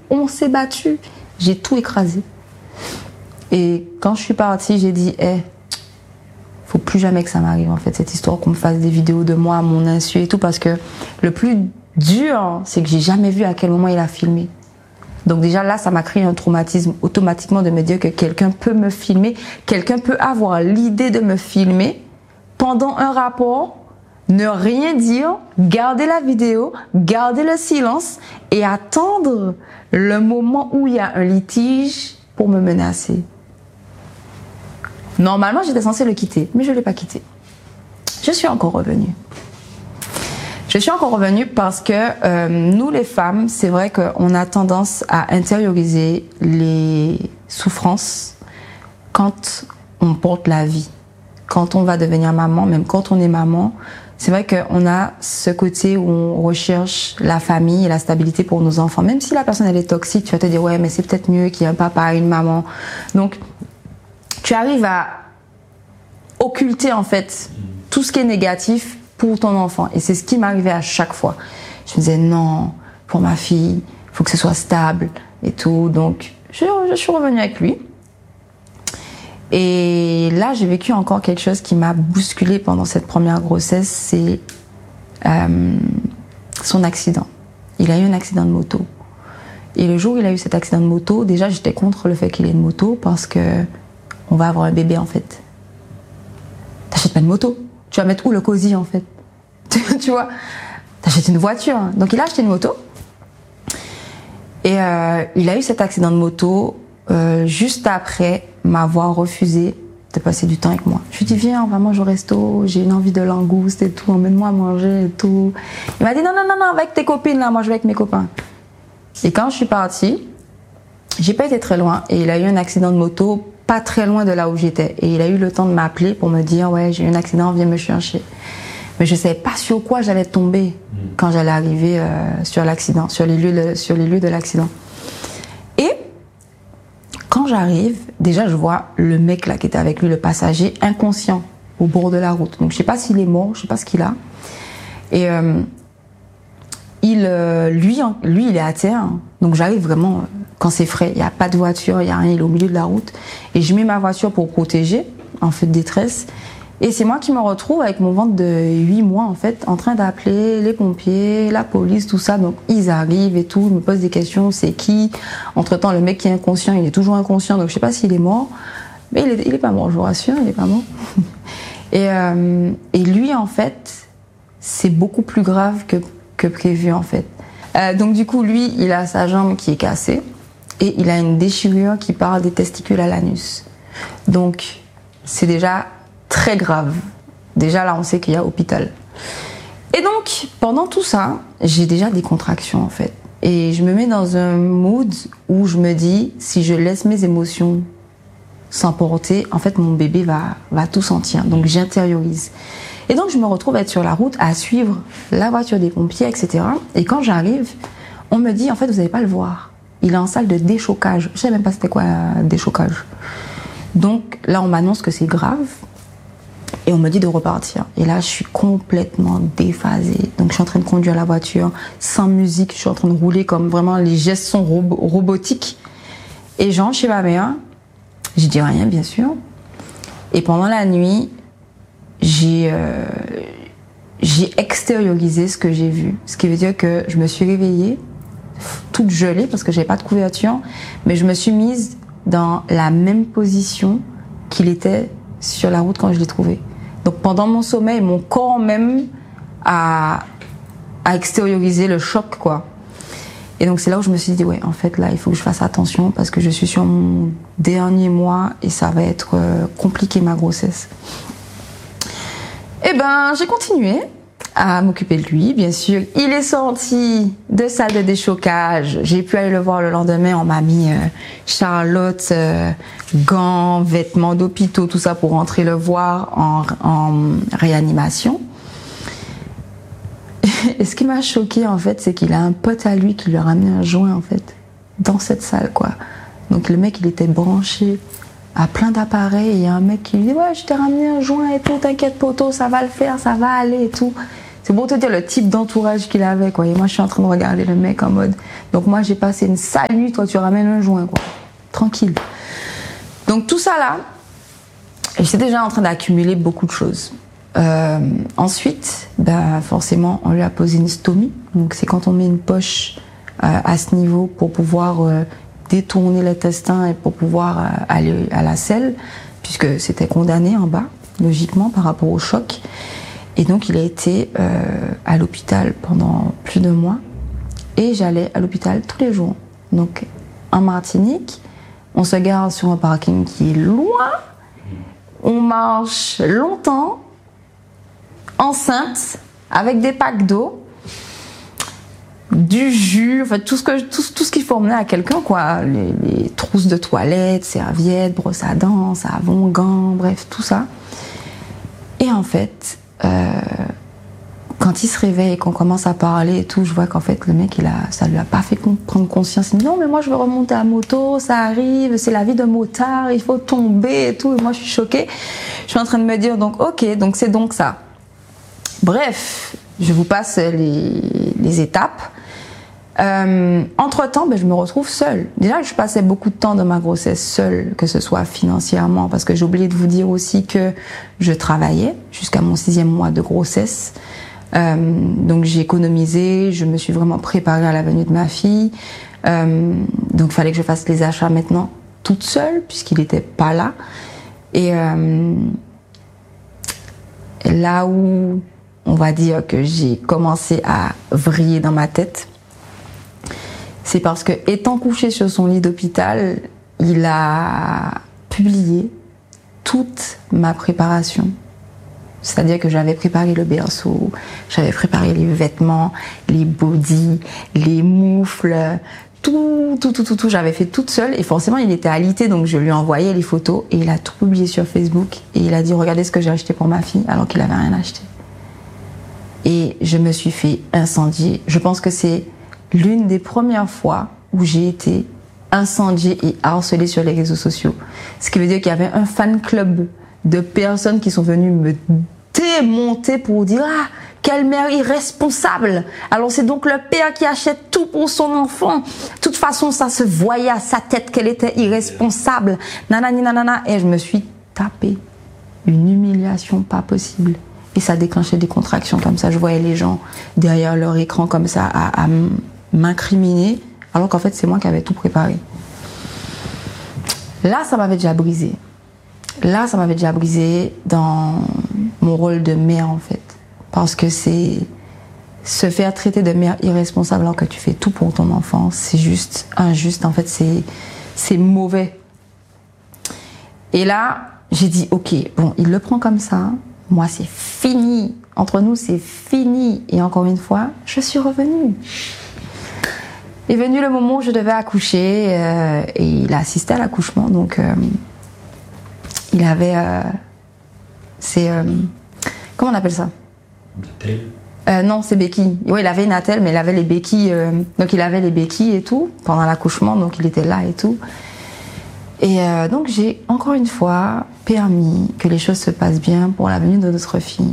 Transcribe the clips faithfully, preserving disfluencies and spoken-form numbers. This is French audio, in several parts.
On s'est battu. J'ai tout écrasé. Et quand je suis partie, j'ai dit, hé, hey, faut plus jamais que ça m'arrive, en fait, cette histoire qu'on me fasse des vidéos de moi à mon insu et tout, parce que le plus dur, c'est que j'ai jamais vu à quel moment il a filmé. Donc déjà là, ça m'a créé un traumatisme automatiquement de me dire que quelqu'un peut me filmer, quelqu'un peut avoir l'idée de me filmer pendant un rapport, ne rien dire, garder la vidéo, garder le silence et attendre le moment où il y a un litige pour me menacer. Normalement, j'étais censée le quitter, mais je ne l'ai pas quitté. Je suis encore revenue. Je suis encore revenue parce que euh, nous, les femmes, c'est vrai qu'on a tendance à intérioriser les souffrances quand on porte la vie. Quand on va devenir maman, même quand on est maman, c'est vrai qu'on a ce côté où on recherche la famille et la stabilité pour nos enfants. Même si la personne elle est toxique, tu vas te dire ouais, mais c'est peut-être mieux qu'il y ait un papa et une maman. Donc, tu arrives à occulter en fait tout ce qui est négatif pour ton enfant. Et c'est ce qui m'arrivait à chaque fois. Je me disais non, pour ma fille, il faut que ce soit stable et tout. Donc, je, je suis revenue avec lui. Et là, j'ai vécu encore quelque chose qui m'a bousculée pendant cette première grossesse, c'est euh, son accident. Il a eu un accident de moto. Et le jour où il a eu cet accident de moto, déjà, j'étais contre le fait qu'il ait une moto parce que on va avoir un bébé, en fait. T'achètes pas une moto. Tu vas mettre où le cosy, en fait? Tu vois? T'achètes une voiture. Donc, il a acheté une moto. Et euh, il a eu cet accident de moto euh, juste après m'avoir refusé de passer du temps avec moi. Je lui ai dit, viens, on va manger au resto, j'ai une envie de langouste et tout, emmène-moi à manger et tout. Il m'a dit, non, non, non, non, va avec tes copines, là, moi je vais avec mes copains. Et quand je suis partie, j'ai pas été très loin et il a eu un accident de moto pas très loin de là où j'étais. Et il a eu le temps de m'appeler pour me dire, ouais, j'ai eu un accident, viens me chercher. Mais je savais pas sur quoi j'allais tomber quand j'allais arriver euh, sur l'accident, sur les lieux de, sur les lieux de l'accident. Et quand j'arrive, déjà je vois le mec là qui était avec lui, le passager, inconscient au bord de la route. Donc je sais pas s'il est mort, je sais pas ce qu'il a. Et euh, il, euh, lui, lui, il est à terre. Donc j'arrive vraiment quand c'est frais. Il y a pas de voiture, il y a rien, il est au milieu de la route. Et je mets ma voiture pour protéger, en feu de détresse. Et c'est moi qui me retrouve avec mon ventre de huit mois en fait, en train d'appeler les pompiers, la police, tout ça. Donc ils arrivent et tout, ils me posent des questions, c'est qui? Entre-temps, le mec qui est inconscient, il est toujours inconscient, donc je sais pas s'il est mort. Mais il est, il est pas mort, je vous rassure, il est pas mort. et, euh, et lui, en fait, c'est beaucoup plus grave que, que prévu en fait. Euh, donc du coup, lui, il a sa jambe qui est cassée et il a une déchirure qui part des testicules à l'anus. Donc c'est déjà très grave. Déjà là, on sait qu'il y a hôpital. Et donc, pendant tout ça, j'ai déjà des contractions en fait. Et je me mets dans un mood où je me dis, si je laisse mes émotions s'emporter, en fait, mon bébé va, va tout sentir. Donc, j'intériorise. Et donc, je me retrouve à être sur la route, à suivre la voiture des pompiers, et cetera. Et quand j'arrive, on me dit, en fait, vous n'allez pas le voir. Il est en salle de déchocage. Je ne savais même pas c'était quoi un déchocage. Donc, là, on m'annonce que c'est grave. Et on me dit de repartir. Et là, je suis complètement déphasée. Donc, je suis en train de conduire la voiture sans musique. Je suis en train de rouler comme vraiment les gestes sont robo- robotiques. Et j'entre chez ma mère. Je dis rien, bien sûr. Et pendant la nuit, j'ai, euh, j'ai extériorisé ce que j'ai vu. Ce qui veut dire que je me suis réveillée, toute gelée, parce que j'avais pas de couverture. Mais je me suis mise dans la même position qu'il était sur la route quand je l'ai trouvé. Donc pendant mon sommeil, mon corps même a, a extériorisé le choc, quoi. Et donc c'est là où je me suis dit, ouais, en fait là, il faut que je fasse attention parce que je suis sur mon dernier mois et ça va être euh, compliqué ma grossesse. Et ben, j'ai continué à m'occuper de lui, bien sûr. Il est sorti de salle de déchocage. J'ai pu aller le voir le lendemain. On m'a mis euh, Charlotte, euh, gants, vêtements d'hôpitaux, tout ça pour rentrer le voir en, en réanimation. Et ce qui m'a choquée, en fait, c'est qu'il a un pote à lui qui lui a ramené un joint, en fait, dans cette salle, quoi. Donc le mec, il était branché à plein d'appareils. Et il y a un mec qui lui dit, ouais, je t'ai ramené un joint et tout, t'inquiète, poto, ça va le faire, ça va aller et tout. C'est pour te dire le type d'entourage qu'il avait, quoi. Et moi, je suis en train de regarder le mec en mode. Donc, moi, j'ai passé une sale nuit, toi, tu ramènes un joint, quoi. Tranquille. Donc, tout ça là, j'étais déjà en train d'accumuler beaucoup de choses. Euh, ensuite, ben, forcément, on lui a posé une stomie. Donc, c'est quand on met une poche euh, à ce niveau pour pouvoir euh, détourner l'intestin et pour pouvoir euh, aller à la selle, puisque c'était condamné en bas, logiquement, par rapport au choc. Et donc, il a été euh, à l'hôpital pendant plus de mois. Et j'allais à l'hôpital tous les jours. Donc, en Martinique, on se gare sur un parking qui est loin. On marche longtemps, enceinte, avec des packs d'eau, du jus, enfin, tout ce, que, tout, tout ce qu'il faut emmener à quelqu'un, quoi. Les, les trousses de toilette, serviettes, brosse à dents, savon, gants, bref, tout ça. Et en fait... Euh, quand il se réveille et qu'on commence à parler et tout, je vois qu'en fait le mec, il a, ça lui a pas fait prendre conscience. Il dit non mais moi je veux remonter à moto, ça arrive, c'est la vie de motard, il faut tomber et tout. Et moi je suis choquée. Je suis en train de me dire donc ok, donc c'est donc ça. Bref, je vous passe les, les étapes. Euh, entre temps, ben, je me retrouve seule. Déjà, je passais beaucoup de temps dans ma grossesse seule, que ce soit financièrement, parce que j'ai oublié de vous dire aussi que je travaillais jusqu'à mon sixième mois de grossesse. Euh, donc j'ai économisé, je me suis vraiment préparée à la venue de ma fille. Euh, donc il fallait que je fasse les achats maintenant toute seule, puisqu'il n'était pas là. Et euh, là où on va dire que j'ai commencé à vriller dans ma tête, c'est parce que, étant couché sur son lit d'hôpital, il a publié toute ma préparation. C'est-à-dire que j'avais préparé le berceau, j'avais préparé les vêtements, les bodys, les moufles, tout, tout, tout, tout, tout. J'avais fait toute seule et forcément il était alité, donc je lui ai envoyé les photos et il a tout publié sur Facebook et il a dit regardez ce que j'ai acheté pour ma fille alors qu'il avait rien acheté. Et je me suis fait incendier. Je pense que c'est l'une des premières fois où j'ai été incendiée et harcelée sur les réseaux sociaux. Ce qui veut dire qu'il y avait un fan club de personnes qui sont venues me démonter pour dire ah quelle mère irresponsable. Alors c'est donc le père qui achète tout pour son enfant. De toute façon ça se voyait à sa tête qu'elle était irresponsable. Nanani nanana. Et je me suis tapé une humiliation pas possible. Et ça déclenchait des contractions comme ça. Je voyais les gens derrière leur écran comme ça à, à m'incriminer alors qu'en fait c'est moi qui avais tout préparé. Là ça m'avait déjà brisé. Là, ça m'avait déjà brisé dans mon rôle de mère, en fait. Parce que c'est se faire traiter de mère irresponsable alors que tu fais tout pour ton enfant, c'est juste injuste. En fait, c'est, c'est mauvais. Et là, j'ai dit, ok, bon, il le prend comme ça. Moi, c'est fini. Entre nous, c'est fini. Et encore une fois, je suis revenue. Est venu le moment où je devais accoucher euh, et il a assisté à l'accouchement, donc... Euh, il avait euh, c'est euh, comment on appelle ça? Euh, non, c'est béquilles. Oui, il avait une attelle, mais il avait les béquilles. Euh, donc il avait les béquilles et tout pendant l'accouchement, donc il était là et tout. Et euh, donc j'ai encore une fois permis que les choses se passent bien pour la venue de notre fille.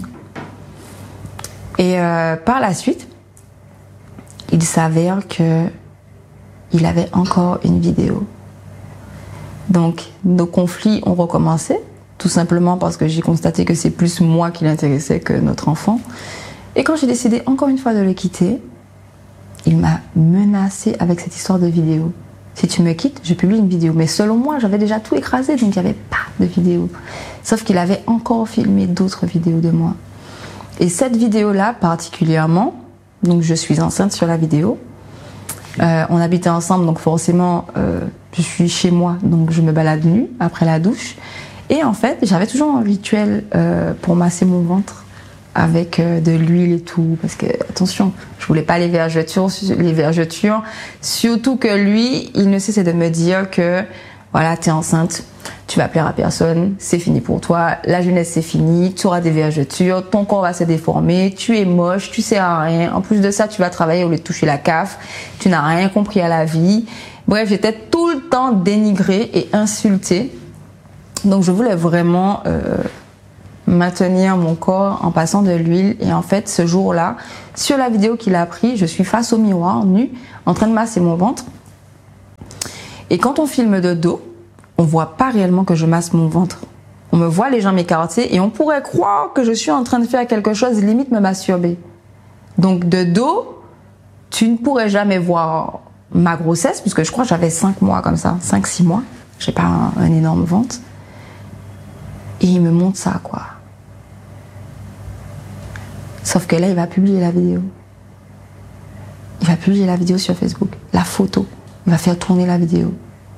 Et euh, par la suite, il s'avère que il avait encore une vidéo. Donc, nos conflits ont recommencé, tout simplement parce que j'ai constaté que c'est plus moi qui l'intéressais que notre enfant. Et quand j'ai décidé encore une fois de le quitter, il m'a menacé avec cette histoire de vidéo. Si tu me quittes, je publie une vidéo. Mais selon moi, j'avais déjà tout écrasé, donc il n'y avait pas de vidéo. Sauf qu'il avait encore filmé d'autres vidéos de moi. Et cette vidéo-là, particulièrement, donc je suis enceinte sur la vidéo, euh, on habitait ensemble, donc forcément... Euh, je suis chez moi, donc je me balade nue après la douche. Et en fait, j'avais toujours un rituel euh, pour masser mon ventre avec euh, de l'huile et tout. Parce que, attention, je voulais pas les vergetures, les vergetures. Surtout que lui, il ne cessait de me dire que, voilà, t'es enceinte, tu vas plaire à personne, c'est fini pour toi, la jeunesse c'est fini, tu auras des vergetures, ton corps va se déformer, tu es moche, tu sers à rien. En plus de ça, tu vas travailler au lieu de toucher la C A F, tu n'as rien compris à la vie. Bref, j'étais tout le temps dénigrée et insultée. Donc je voulais vraiment euh, maintenir mon corps en passant de l'huile. Et en fait, ce jour-là, sur la vidéo qu'il a pris, je suis face au miroir, nue, en train de masser mon ventre. Et quand on filme de dos, on voit pas réellement que je masse mon ventre. On me voit les jambes écartées et on pourrait croire que je suis en train de faire quelque chose, limite me masturber. Donc de dos, tu ne pourrais jamais voir ma grossesse, puisque je crois que j'avais cinq mois comme ça, cinq six mois. J'ai pas un, un énorme ventre. Et il me montre ça, quoi. Sauf que là, il va publier la vidéo. Il va publier la vidéo sur Facebook, la photo. Il va faire tourner la vidéo.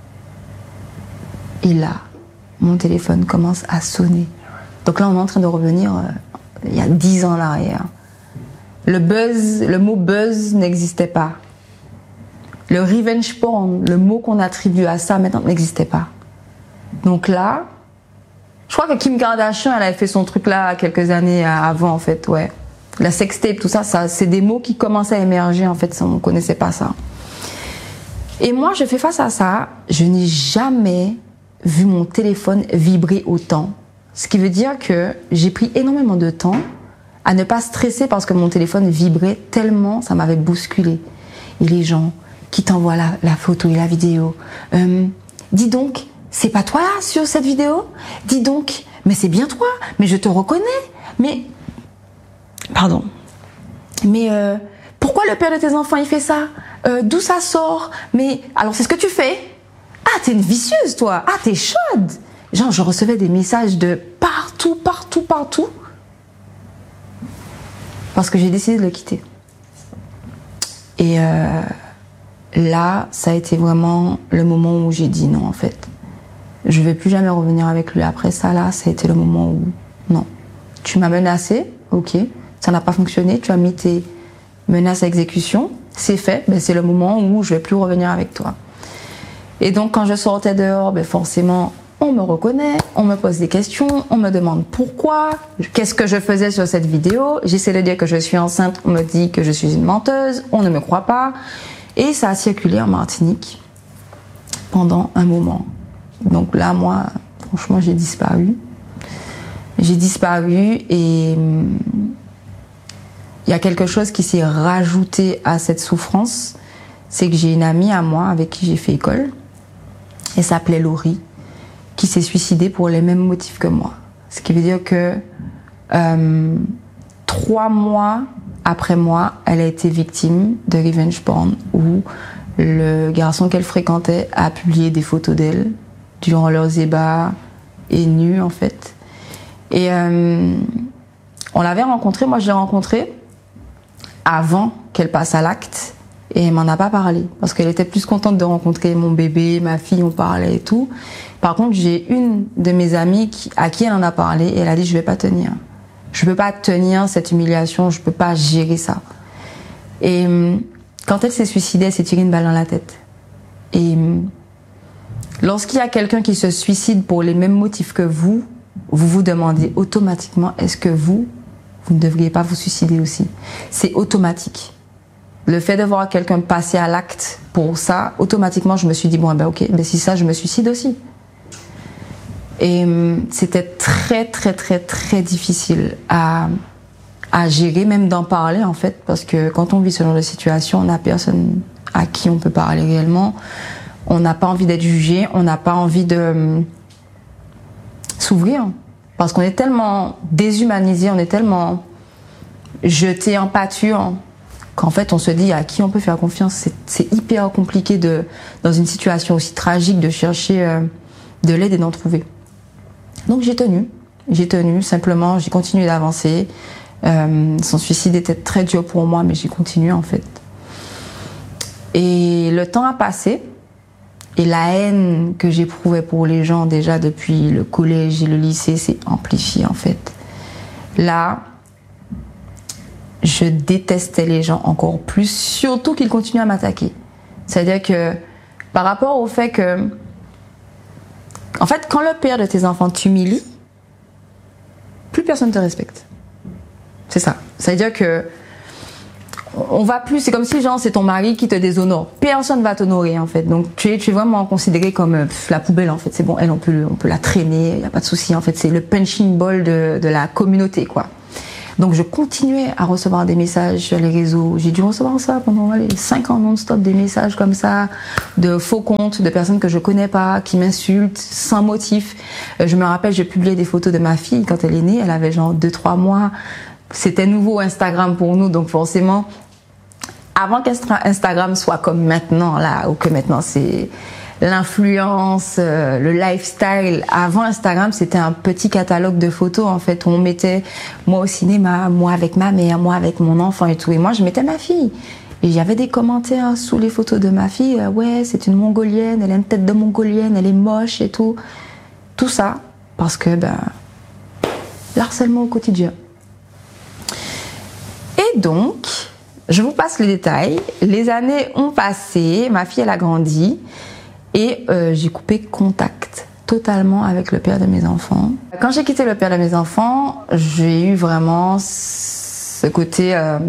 Et là, mon téléphone commence à sonner. Donc là, on est en train de revenir euh, il y a dix ans en arrière. Le buzz, le mot buzz n'existait pas. Le revenge porn, le mot qu'on attribue à ça maintenant, n'existait pas. Donc là, je crois que Kim Kardashian, elle avait fait son truc là quelques années avant, en fait, ouais. La sextape, tout ça, ça c'est des mots qui commençaient à émerger, en fait, on ne connaissait pas ça. Et moi, je fais face à ça, je n'ai jamais vu mon téléphone vibrer autant. Ce qui veut dire que j'ai pris énormément de temps à ne pas stresser parce que mon téléphone vibrait tellement, ça m'avait bousculé. Et les gens qui t'envoient la, la photo et la vidéo. Euh, dis donc, c'est pas toi là sur cette vidéo? Dis donc, mais c'est bien toi, mais je te reconnais. Mais, pardon, mais euh, pourquoi le père de tes enfants il fait ça? euh, D'où ça sort? Mais alors c'est ce que tu fais? Ah, t'es une vicieuse toi. Ah, t'es chaude. Genre, je recevais des messages de partout, partout, partout. Parce que j'ai décidé de le quitter. Et euh, là, ça a été vraiment le moment où j'ai dit non, en fait. Je ne vais plus jamais revenir avec lui. Après ça, là, ça a été le moment où non. Tu m'as menacé, ok. Ça n'a pas fonctionné. Tu as mis tes menaces à exécution. C'est fait. Ben, c'est le moment où je ne vais plus revenir avec toi. Et donc, quand je sortais dehors, ben, forcément, on me reconnaît, on me pose des questions, on me demande pourquoi, qu'est-ce que je faisais sur cette vidéo. J'essaie de dire que je suis enceinte, on me dit que je suis une menteuse, on ne me croit pas. Et ça a circulé en Martinique pendant un moment. Donc là, moi, franchement, j'ai disparu. J'ai disparu et il y a quelque chose qui s'est rajouté à cette souffrance. C'est que j'ai une amie à moi avec qui j'ai fait école. Elle s'appelait Laurie, qui s'est suicidée pour les mêmes motifs que moi. Ce qui veut dire que euh, trois mois après moi, elle a été victime de revenge porn où le garçon qu'elle fréquentait a publié des photos d'elle durant leurs ébats et nue en fait. Et euh, on l'avait rencontrée, moi je l'ai rencontrée avant qu'elle passe à l'acte. Et elle m'en a pas parlé, parce qu'elle était plus contente de rencontrer mon bébé, ma fille, on parlait et tout. Par contre, j'ai une de mes amies qui, à qui elle en a parlé, et elle a dit, je vais pas tenir. Je peux pas tenir cette humiliation, je peux pas gérer ça. Et quand elle s'est suicidée, elle s'est tirée une balle dans la tête. Et lorsqu'il y a quelqu'un qui se suicide pour les mêmes motifs que vous, vous vous demandez automatiquement, est-ce que vous, vous ne devriez pas vous suicider aussi? C'est automatique. Le fait de voir quelqu'un passer à l'acte pour ça, automatiquement, je me suis dit, bon, ben ok, ben si ça, je me suicide aussi. Et hum, c'était très, très, très, très difficile à, à gérer, même d'en parler, en fait, parce que quand on vit ce genre de situation, on n'a personne à qui on peut parler réellement. On n'a pas envie d'être jugé, on n'a pas envie de hum, s'ouvrir, parce qu'on est tellement déshumanisé, on est tellement jeté en pâture, qu'en fait on se dit à qui on peut faire confiance. C'est hyper compliqué de, dans une situation aussi tragique de chercher euh, de l'aide et d'en trouver. Donc j'ai tenu, j'ai tenu, simplement j'ai continué d'avancer. Euh, son suicide était très dur pour moi, mais j'ai continué en fait. Et le temps a passé, et la haine que j'éprouvais pour les gens déjà depuis le collège et le lycée s'est amplifiée en fait. Là, je détestais les gens encore plus, surtout qu'ils continuent à m'attaquer. C'est-à-dire que par rapport au fait que, en fait, quand le père de tes enfants t'humilie, plus personne ne te respecte. C'est ça. C'est-à-dire que on va plus, c'est comme si genre c'est ton mari qui te déshonore. Personne va t'honorer en fait. Donc tu es, tu es vraiment considéré comme euh, pff, la poubelle en fait. C'est bon, elle on peut, on peut la traîner, il y a pas de souci en fait. C'est le punching ball de, de la communauté quoi. Donc je continuais à recevoir des messages sur les réseaux. J'ai dû recevoir ça pendant allez, cinq ans non-stop, des messages comme ça, de faux comptes, de personnes que je connais pas, qui m'insultent sans motif. Euh, je me rappelle, j'ai publié des photos de ma fille quand elle est née. Elle avait genre deux trois mois. C'était nouveau Instagram pour nous, donc forcément, avant qu'Instagram soit comme maintenant, là, ou que maintenant c'est l'influence, euh, le lifestyle. Avant Instagram, c'était un petit catalogue de photos, en fait, où on mettait moi au cinéma, moi avec ma mère, moi avec mon enfant et tout. Et moi, je mettais ma fille. Et j'avais des commentaires sous les photos de ma fille. Euh, ouais, c'est une mongolienne, elle a une tête de mongolienne, elle est moche et tout. Tout ça, parce que, ben, l'harcèlement au quotidien. Et donc, je vous passe les détails. Les années ont passé, ma fille, elle a grandi. Et euh, j'ai coupé contact totalement avec le père de mes enfants. Quand j'ai quitté le père de mes enfants, j'ai eu vraiment ce côté, euh,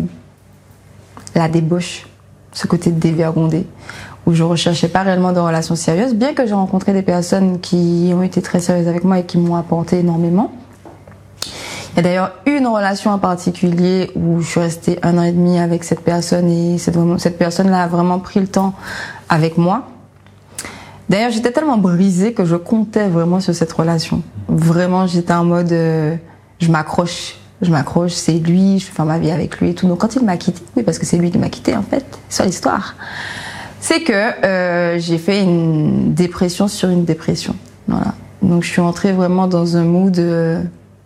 la débauche, ce côté dévergondé, où je recherchais pas réellement de relations sérieuses, bien que j'ai rencontré des personnes qui ont été très sérieuses avec moi et qui m'ont apporté énormément. Il y a d'ailleurs une relation en particulier où je suis restée un an et demi avec cette personne et cette, cette personne-là a vraiment pris le temps avec moi. D'ailleurs, j'étais tellement brisée que je comptais vraiment sur cette relation. Vraiment, j'étais en mode, euh, je m'accroche, je m'accroche, c'est lui, je vais faire ma vie avec lui et tout. Donc quand il m'a quitté, oui, parce que c'est lui qui m'a quitté en fait, c'est l'histoire, c'est que euh, j'ai fait une dépression sur une dépression. Voilà. Donc je suis entrée vraiment dans un mood, euh,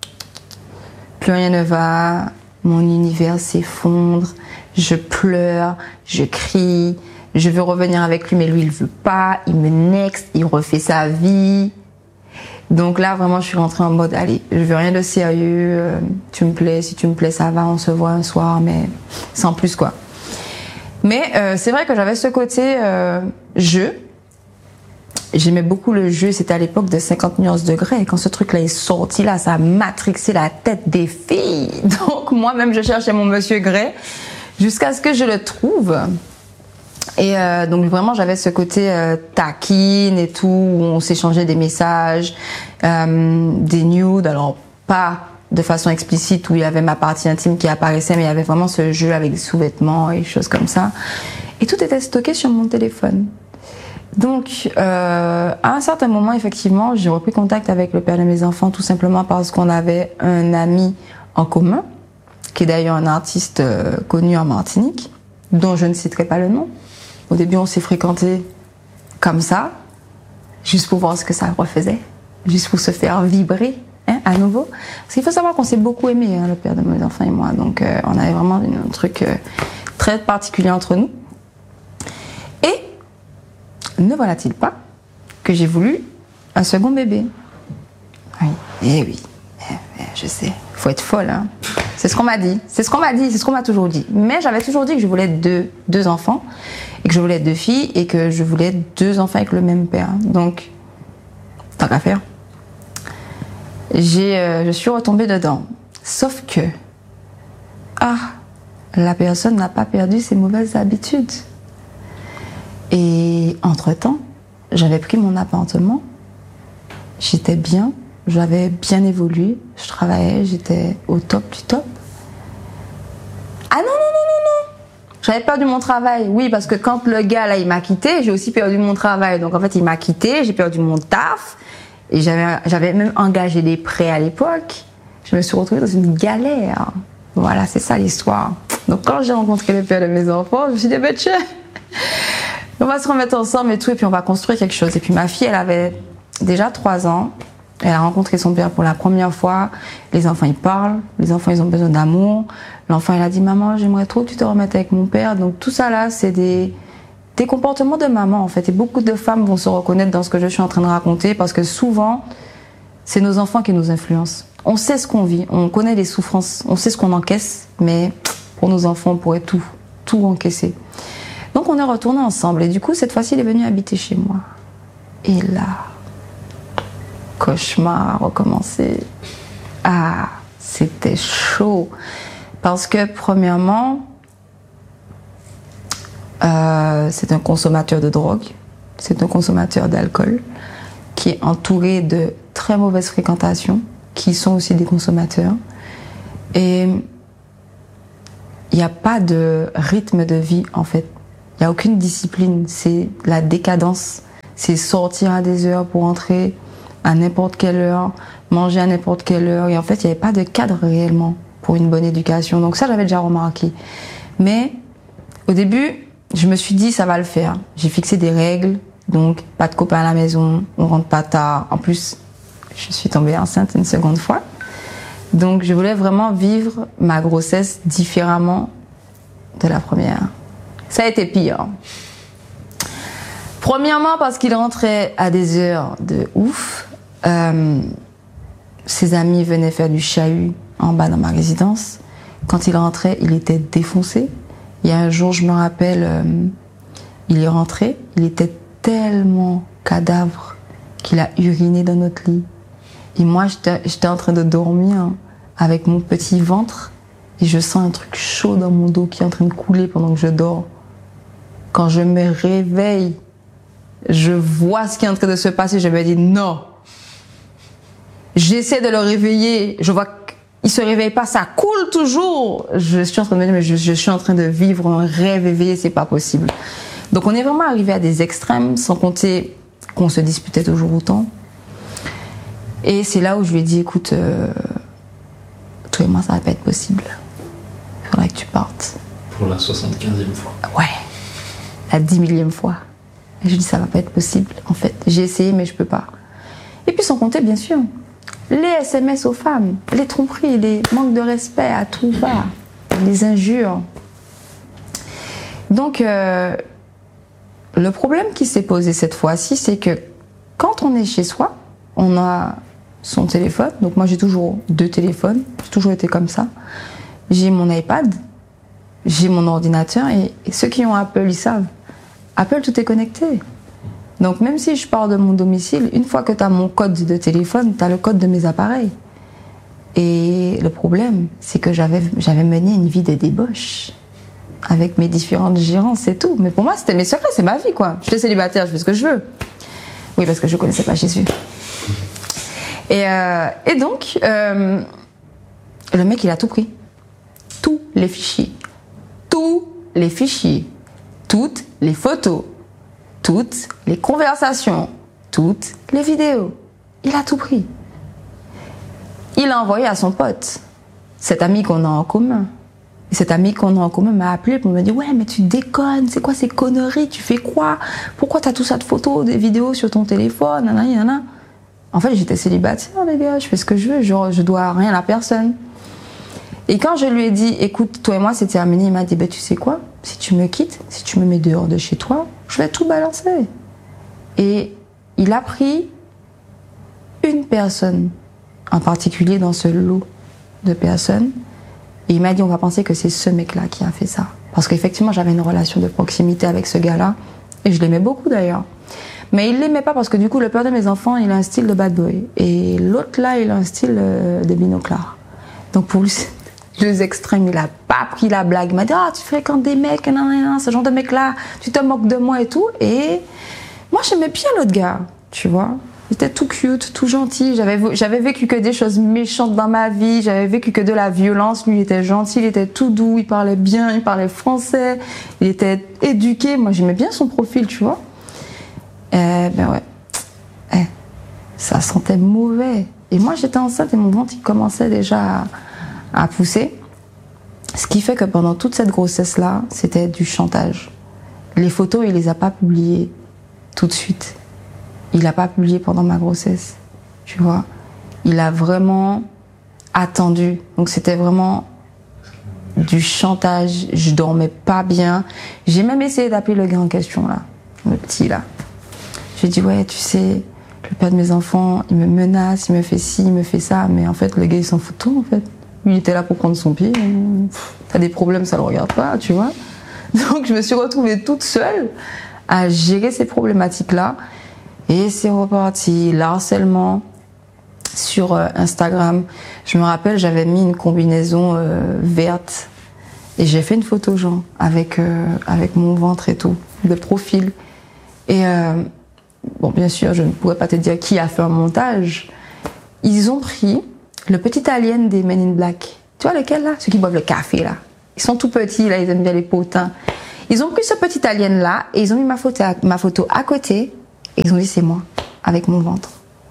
plus rien ne va, mon univers s'effondre, je pleure, je crie. Je veux revenir avec lui, mais lui, il veut pas. Il me next, il refait sa vie. Donc là, vraiment, je suis rentrée en mode, allez, je veux rien de sérieux. Euh, tu me plais, si tu me plais, ça va, on se voit un soir, mais sans plus, quoi. Mais euh, c'est vrai que j'avais ce côté euh, jeu. J'aimais beaucoup le jeu. C'était à l'époque de cinquante nuances degrés. Et quand ce truc-là est sorti, là, ça a matrixé la tête des filles. Donc moi-même, je cherchais mon monsieur Grey jusqu'à ce que je le trouve. Et euh, donc vraiment j'avais ce côté euh, taquine et tout, où on s'échangeait des messages, euh, des nudes, alors pas de façon explicite où il y avait ma partie intime qui apparaissait, mais il y avait vraiment ce jeu avec des sous-vêtements et des choses comme ça. Et tout était stocké sur mon téléphone. Donc euh, à un certain moment, effectivement, j'ai repris contact avec le père de mes enfants, tout simplement parce qu'on avait un ami en commun, qui est d'ailleurs un artiste euh, connu en Martinique, dont je ne citerai pas le nom. Au début, on s'est fréquentés comme ça, juste pour voir ce que ça refaisait, juste pour se faire vibrer hein, à nouveau. Parce qu'il faut savoir qu'on s'est beaucoup aimé, hein, le père de mes enfants et moi. Donc, euh, on avait vraiment un truc euh, très particulier entre nous. Et ne voilà-t-il pas que j'ai voulu un second bébé. Oui, eh oui, eh, eh, je sais, faut être folle. Hein. C'est ce qu'on m'a dit, c'est ce qu'on m'a dit, c'est ce qu'on m'a toujours dit. Mais j'avais toujours dit que je voulais deux, deux enfants, et que je voulais deux filles, et que je voulais deux enfants avec le même père. Donc, tant qu'à faire, j'ai, euh, je suis retombée dedans. Sauf que, ah, la personne n'a pas perdu ses mauvaises habitudes. Et entre-temps, j'avais pris mon appartement, j'étais bien, j'avais bien évolué, je travaillais, j'étais au top du top. Ah non, non, non, non, non. J'avais perdu mon travail, oui, parce que quand le gars, là, il m'a quitté, j'ai aussi perdu mon travail. Donc, en fait, il m'a quitté, j'ai perdu mon taf, et j'avais, j'avais même engagé des prêts à l'époque. Je me suis retrouvée dans une galère. Voilà, c'est ça l'histoire. Donc, quand j'ai rencontré le père de mes enfants, je me suis dit, ben, tiens, on va se remettre ensemble et tout, et puis on va construire quelque chose. Et puis, ma fille, elle avait déjà trois ans. Elle a rencontré son père pour la première fois. Les enfants, ils parlent. Les enfants, ils ont besoin d'amour. L'enfant, il a dit, maman, j'aimerais trop que tu te remettes avec mon père. Donc, tout ça là, c'est des, des comportements de maman, en fait. Et beaucoup de femmes vont se reconnaître dans ce que je suis en train de raconter parce que souvent, c'est nos enfants qui nous influencent. On sait ce qu'on vit. On connaît les souffrances. On sait ce qu'on encaisse. Mais pour nos enfants, on pourrait tout, tout encaisser. Donc, on est retournés ensemble. Et du coup, cette fois-ci, il est venu habiter chez moi. Et là, cauchemar a recommencé. Ah, c'était chaud. Parce que, premièrement, Euh, c'est un consommateur de drogue, c'est un consommateur d'alcool, qui est entouré de très mauvaises fréquentations, qui sont aussi des consommateurs. Et il n'y a pas de rythme de vie, en fait. Il n'y a aucune discipline. C'est la décadence. C'est sortir à des heures pour entrer à n'importe quelle heure, manger à n'importe quelle heure. Et en fait, il n'y avait pas de cadre réellement pour une bonne éducation. Donc ça, j'avais déjà remarqué. Mais au début, je me suis dit, ça va le faire. J'ai fixé des règles. Donc, pas de copains à la maison, on rentre pas tard. En plus, je suis tombée enceinte une seconde fois. Donc, je voulais vraiment vivre ma grossesse différemment de la première. Ça a été pire. Premièrement, parce qu'il rentrait à des heures de ouf. Euh, ses amis venaient faire du chahut en bas dans ma résidence. Quand il rentrait, il était défoncé. Il y a un jour, je me rappelle, euh, il est rentré, il était tellement cadavre qu'il a uriné dans notre lit. Et moi, j'étais, j'étais en train de dormir avec mon petit ventre et je sens un truc chaud dans mon dos qui est en train de couler pendant que je dors. Quand je me réveille, je vois ce qui est en train de se passer, je me dis non. J'essaie de le réveiller, je vois qu'il se réveille pas, ça coule toujours. Je suis en train de me dire, mais je, je suis en train de vivre un rêve éveillé, c'est pas possible. Donc on est vraiment arrivé à des extrêmes, sans compter qu'on se disputait toujours autant. Et c'est là où je lui ai dit, écoute, euh, toi et moi, ça va pas être possible. Il faudrait que tu partes. Pour la soixante-quinzième fois. Ouais, la dix millième fois. Et je lui ai dit, ça va pas être possible, en fait. J'ai essayé, mais je peux pas. Et puis sans compter, bien sûr, les S M S aux femmes, les tromperies, les manques de respect à tout va, les injures. Donc, euh, le problème qui s'est posé cette fois-ci, c'est que quand on est chez soi, on a son téléphone. Donc moi, j'ai toujours deux téléphones. J'ai toujours été comme ça. J'ai mon iPad, j'ai mon ordinateur et, et ceux qui ont Apple, ils savent. Apple, tout est connecté. Donc même si je pars de mon domicile, une fois que tu as mon code de téléphone, tu as le code de mes appareils. Et le problème, c'est que j'avais, j'avais mené une vie de débauche avec mes différentes gérances, c'est tout. Mais pour moi, c'était mes secrets, c'est ma vie, quoi. J'étais célibataire, je fais ce que je veux. Oui, parce que je ne connaissais pas Jésus. Et, euh, et donc, euh, le mec, il a tout pris. Tous les fichiers. Tous les fichiers. Toutes les photos. Toutes les conversations. Toutes les vidéos. Il a tout pris. Il a envoyé à son pote, cet ami qu'on a en commun. Et cet ami qu'on a en commun m'a appelé pour me dire « Ouais, mais tu déconnes, c'est quoi ces conneries? Tu fais quoi? Pourquoi t'as tout ça de photos, des vidéos sur ton téléphone? Nanana, nanana. » En fait, j'étais célibataire, les gars, je fais ce que je veux, je, je dois rien à personne. Et quand je lui ai dit « Écoute, toi et moi, c'est terminé », il m'a dit bah, « Tu sais quoi? Si tu me quittes, si tu me mets dehors de chez toi, je vais tout balancer. » Et il a pris une personne en particulier dans ce lot de personnes. Et il m'a dit, on va penser que c'est ce mec-là qui a fait ça. Parce qu'effectivement, j'avais une relation de proximité avec ce gars-là. Et je l'aimais beaucoup d'ailleurs. Mais il l'aimait pas parce que du coup, le père de mes enfants, il a un style de bad boy. Et l'autre là, il a un style euh, de binoclard. Donc pour lui, c'est deux extrêmes. Il a pas pris la blague. Il m'a dit, ah, tu fréquentes des mecs, nan, nan, nan, ce genre de mec-là, tu te moques de moi et tout. Et moi, j'aimais bien l'autre gars, tu vois. Il était tout cute, tout gentil. J'avais, j'avais vécu que des choses méchantes dans ma vie. J'avais vécu que de la violence. Lui, il était gentil, il était tout doux, il parlait bien, il parlait français. Il était éduqué. Moi, j'aimais bien son profil, tu vois. Euh, ben ouais. Eh, ça sentait mauvais. Et moi, j'étais enceinte et mon ventre, il commençait déjà à, à pousser. Ce qui fait que pendant toute cette grossesse-là, c'était du chantage. Les photos, il les a pas publiées tout de suite. Il n'a pas publié pendant ma grossesse, tu vois. Il a vraiment attendu. Donc c'était vraiment du chantage. Je dormais pas bien. J'ai même essayé d'appeler le gars en question, là, le petit, là. J'ai dit, ouais, tu sais, le père de mes enfants, il me menace, il me fait ci, il me fait ça. Mais en fait, le gars, il s'en fout de tout, en fait. Lui, il était là pour prendre son pied. T'as des problèmes, ça le regarde pas, tu vois. Donc je me suis retrouvée toute seule à gérer ces problématiques-là. Et c'est reparti, l'harcèlement sur euh, Instagram. Je me rappelle, j'avais mis une combinaison euh, verte Et j'ai fait une photo, genre, avec, euh, avec mon ventre et tout, de profil. Et euh, bon, bien sûr, je ne pourrais pas te dire qui a fait un montage. Ils ont pris le petit alien des Men in Black. Tu vois lequel, là? Ceux qui boivent le café, là. Ils sont tout petits, là, ils aiment bien les potins. Ils ont pris ce petit alien-là et ils ont mis ma photo à, ma photo à côté. Et ils ont dit, c'est moi, avec mon ventre.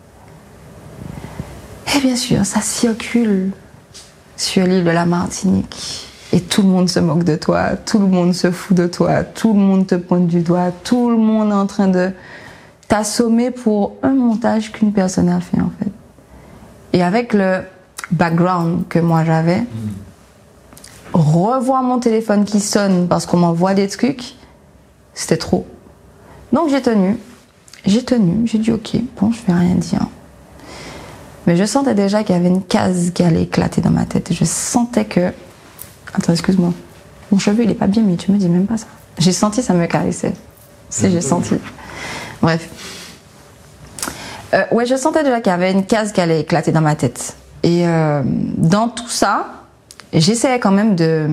Et bien sûr, ça circule sur l'île de la Martinique. Et tout le monde se moque de toi, tout le monde se fout de toi, tout le monde te pointe du doigt, tout le monde est en train de t'assommer pour un montage qu'une personne a fait, en fait. Et avec le background que moi j'avais, mmh. revoir mon téléphone qui sonne parce qu'on m'envoie des trucs, c'était trop. Donc j'ai tenu, j'ai tenu, j'ai dit ok, bon, je vais rien dire. Mais je sentais déjà qu'il y avait une case qui allait éclater dans ma tête. Je sentais que... Attends, excuse-moi. Mon cheveu, il est pas bien, mais tu me dis même pas ça. J'ai senti, ça me caressait. Si, j'ai senti. Bref. Euh, ouais, je sentais déjà qu'il y avait une case qui allait éclater dans ma tête. Et euh, dans tout ça, j'essayais quand même de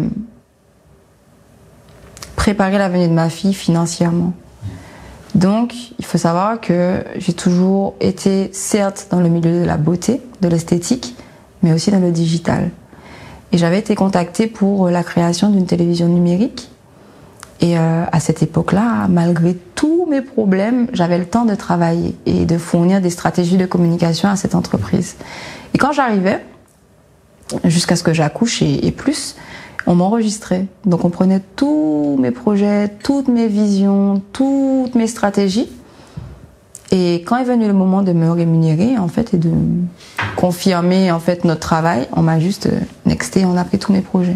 préparer l'avenir de ma fille financièrement. Donc, il faut savoir que j'ai toujours été, certes, dans le milieu de la beauté, de l'esthétique, mais aussi dans le digital. Et j'avais été contactée pour la création d'une télévision numérique. Et euh, à cette époque-là, malgré tous mes problèmes, j'avais le temps de travailler et de fournir des stratégies de communication à cette entreprise. Et quand j'arrivais, jusqu'à ce que j'accouche et, et plus, on m'enregistrait. Donc on prenait tous mes projets, toutes mes visions, toutes mes stratégies. Et quand est venu le moment de me rémunérer, en fait, et de confirmer en fait notre travail, on m'a juste nexté, on a pris tous mes projets.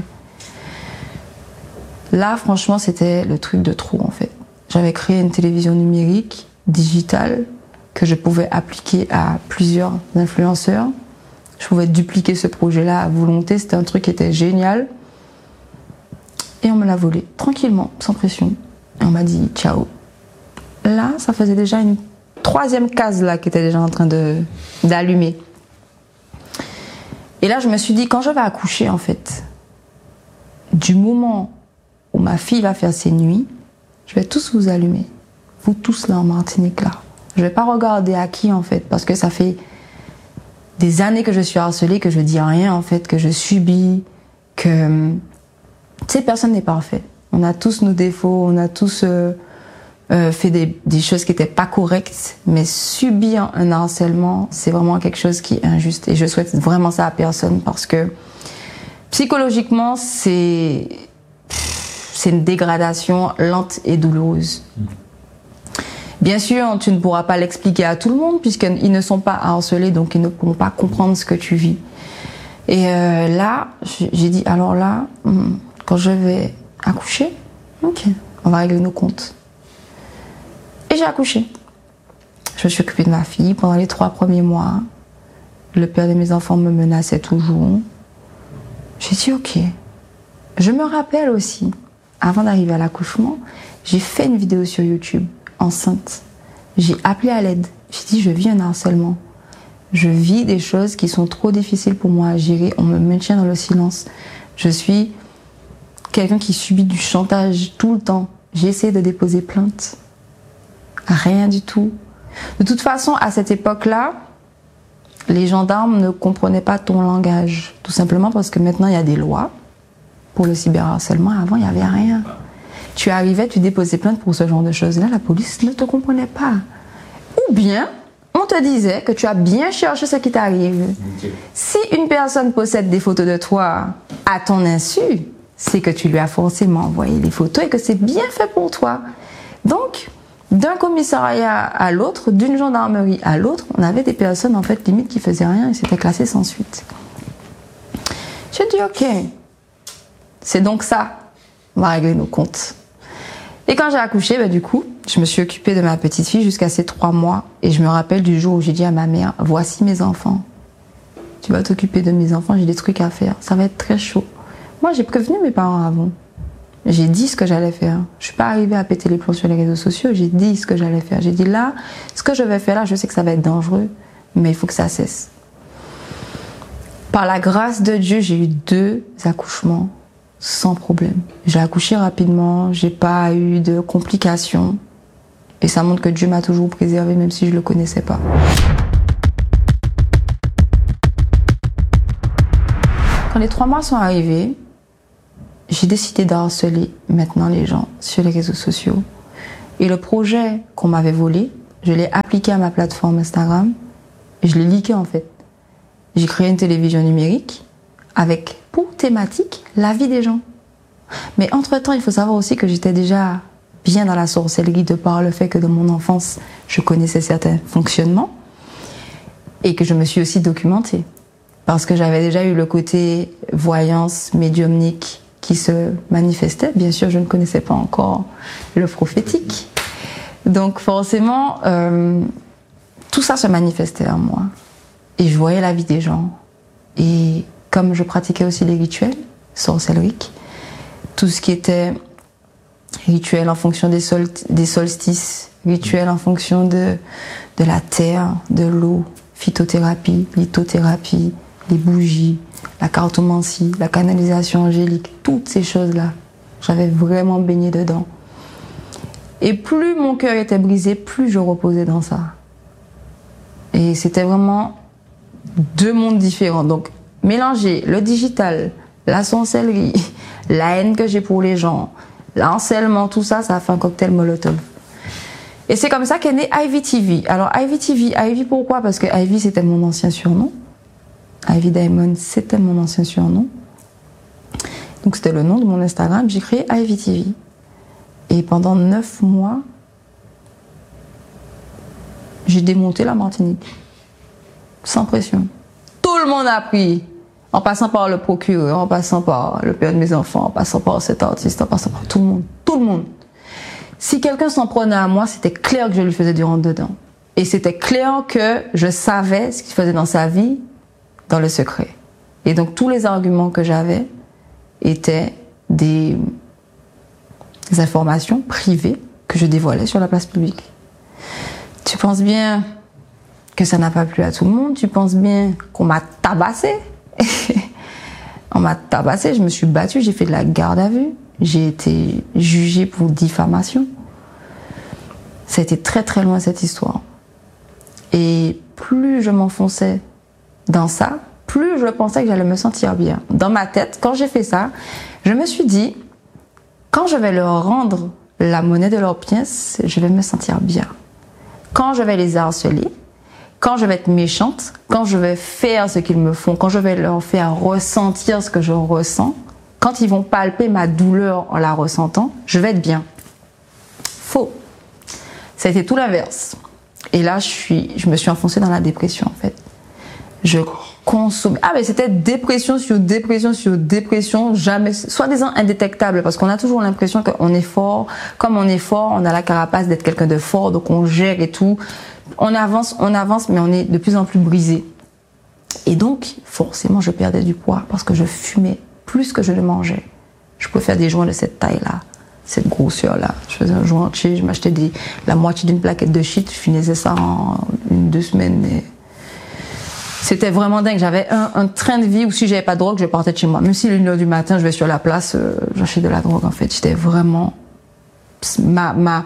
Là, franchement, c'était le truc de trop, en fait. J'avais créé une télévision numérique, digitale, que je pouvais appliquer à plusieurs influenceurs. Je pouvais dupliquer ce projet-là à volonté. C'était un truc qui était génial. Et on me l'a volé, tranquillement, sans pression. Et on m'a dit ciao. Là, ça faisait déjà une troisième case là qui était déjà en train de d'allumer. Et là, je me suis dit, quand je vais accoucher, en fait, du moment où ma fille va faire ses nuits, je vais tous vous allumer. Vous tous là en Martinique, là. Je vais pas regarder à qui, en fait, parce que ça fait des années que je suis harcelée, que je dis rien, en fait, que je subis, que... Tu sais, personne n'est parfait. On a tous nos défauts, on a tous euh, euh, fait des, des choses qui n'étaient pas correctes, mais subir un harcèlement, c'est vraiment quelque chose qui est injuste. Et je souhaite vraiment ça à personne parce que psychologiquement, c'est c'est une dégradation lente et douloureuse. Bien sûr, tu ne pourras pas l'expliquer à tout le monde puisqu'ils ne sont pas harcelés, donc ils ne pourront pas comprendre ce que tu vis. Et euh, là, j'ai dit, alors là, quand je vais accoucher, ok, on va régler nos comptes. Et j'ai accouché. Je me suis occupée de ma fille pendant les trois premiers mois. Le père de mes enfants me menaçait toujours. J'ai dit, ok. Je me rappelle aussi, avant d'arriver à l'accouchement, j'ai fait une vidéo sur YouTube, enceinte. J'ai appelé à l'aide. J'ai dit, je vis un harcèlement. Je vis des choses qui sont trop difficiles pour moi à gérer. On me maintient dans le silence. Je suis quelqu'un qui subit du chantage tout le temps. J'ai essayé de déposer plainte. Rien du tout. De toute façon, à cette époque-là, les gendarmes ne comprenaient pas ton langage. Tout simplement parce que maintenant, il y a des lois pour le cyberharcèlement. Avant, il n'y avait rien. Tu arrivais, tu déposais plainte pour ce genre de choses-là. La police ne te comprenait pas. Ou bien... on te disait que tu as bien cherché ce qui t'arrive. Okay. Si une personne possède des photos de toi à ton insu, c'est que tu lui as forcément envoyé les photos et que c'est bien fait pour toi. Donc, d'un commissariat à l'autre, d'une gendarmerie à l'autre, on avait des personnes en fait limite qui faisaient rien et c'était classé sans suite. J'ai dit ok, c'est donc ça, on va régler nos comptes. Et quand j'ai accouché, bah, du coup, je me suis occupée de ma petite fille jusqu'à ses trois mois. Et je me rappelle du jour où j'ai dit à ma mère, voici mes enfants. Tu vas t'occuper de mes enfants, j'ai des trucs à faire. Ça va être très chaud. Moi, j'ai prévenu mes parents avant. J'ai dit ce que j'allais faire. Je suis pas arrivée à péter les plombs sur les réseaux sociaux. J'ai dit ce que j'allais faire. J'ai dit là, ce que je vais faire là, je sais que ça va être dangereux, mais il faut que ça cesse. Par la grâce de Dieu, j'ai eu deux accouchements sans problème. J'ai accouché rapidement, j'ai pas eu de complications. Et ça montre que Dieu m'a toujours préservée, même si je le connaissais pas. Quand les trois mois sont arrivés, j'ai décidé d'harceler maintenant les gens sur les réseaux sociaux. Et le projet qu'on m'avait volé, je l'ai appliqué à ma plateforme Instagram et je l'ai leaké en fait. J'ai créé une télévision numérique avec pour thématique la vie des gens. Mais entre-temps, il faut savoir aussi que j'étais déjà bien dans la sorcellerie de par le fait que dans mon enfance, je connaissais certains fonctionnements et que je me suis aussi documentée. Parce que j'avais déjà eu le côté voyance médiumnique qui se manifestait. Bien sûr, je ne connaissais pas encore le prophétique. Donc forcément, euh, tout ça se manifestait en moi. Et je voyais la vie des gens. Et comme je pratiquais aussi les rituels sorcelleriques, tout ce qui était rituel en fonction des, sol des solstices, rituel en fonction de, de la terre, de l'eau, phytothérapie, lithothérapie, les bougies, la cartomancie, la canalisation angélique, toutes ces choses-là, j'avais vraiment baigné dedans. Et plus mon cœur était brisé, plus je reposais dans ça. Et c'était vraiment deux mondes différents. Donc, mélanger le digital, la sorcellerie, la haine que j'ai pour les gens, l'harcèlement, tout ça, ça a fait un cocktail Molotov. Et c'est comme ça qu'est né Ivy T V. Alors Ivy T V, Ivy pourquoi? Parce que Ivy c'était mon ancien surnom. Ivy Diamond c'était mon ancien surnom. Donc c'était le nom de mon Instagram. J'ai créé Ivy T V. Et pendant neuf mois, j'ai démonté la Martinique. Sans pression. Tout le monde a pris. En passant par le procureur, en passant par le père de mes enfants, en passant par cet artiste, en passant par tout le monde. Tout le monde. Si quelqu'un s'en prenait à moi, c'était clair que je lui faisais du rentre-dedans. Et c'était clair que je savais ce qu'il faisait dans sa vie, dans le secret. Et donc tous les arguments que j'avais étaient des, des informations privées que je dévoilais sur la place publique. Tu penses bien que ça n'a pas plu à tout le monde? Tu penses bien qu'on m'a tabassé? On m'a tabassé, je me suis battue, j'ai fait de la garde à vue, j'ai été jugée pour diffamation. Ça a été très très loin cette histoire. Et plus je m'enfonçais dans ça, plus je pensais que j'allais me sentir bien. Dans ma tête, quand j'ai fait ça, je me suis dit, quand je vais leur rendre la monnaie de leurs pièces, je vais me sentir bien. Quand je vais les harceler, quand je vais être méchante, quand je vais faire ce qu'ils me font, quand je vais leur faire ressentir ce que je ressens, quand ils vont palper ma douleur en la ressentant, je vais être bien. Faux. Ça a été tout l'inverse. Et là, je, suis, je me suis enfoncée dans la dépression, en fait. Je consommais... Ah, mais c'était dépression sur dépression sur dépression, jamais... Soi-disant indétectable, parce qu'on a toujours l'impression qu'on est fort. Comme on est fort, on a la carapace d'être quelqu'un de fort, donc on gère et tout. On avance, on avance, mais on est de plus en plus brisé. Et donc, forcément, je perdais du poids parce que je fumais plus que je ne mangeais. Je pouvais faire des joints de cette taille-là, cette grosseur-là. Je faisais un joint entier, je m'achetais des, la moitié d'une plaquette de shit, je finissais ça en une, deux semaines. Mais c'était vraiment dingue. J'avais un, un train de vie où si j'avais pas de drogue, je partais de chez moi. Même si une heure du matin, je vais sur la place, euh, j'achète de la drogue, en fait. J'étais vraiment... Ma... ma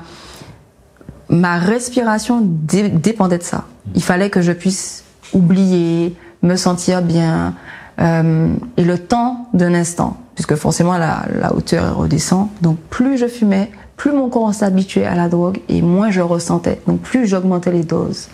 Ma respiration dé dépendait de ça. Il fallait que je puisse oublier, me sentir bien, euh, et le temps d'un instant, puisque forcément la, la hauteur redescend. Donc plus je fumais, plus mon corps s'habituait à la drogue et moins je ressentais. Donc plus j'augmentais les doses,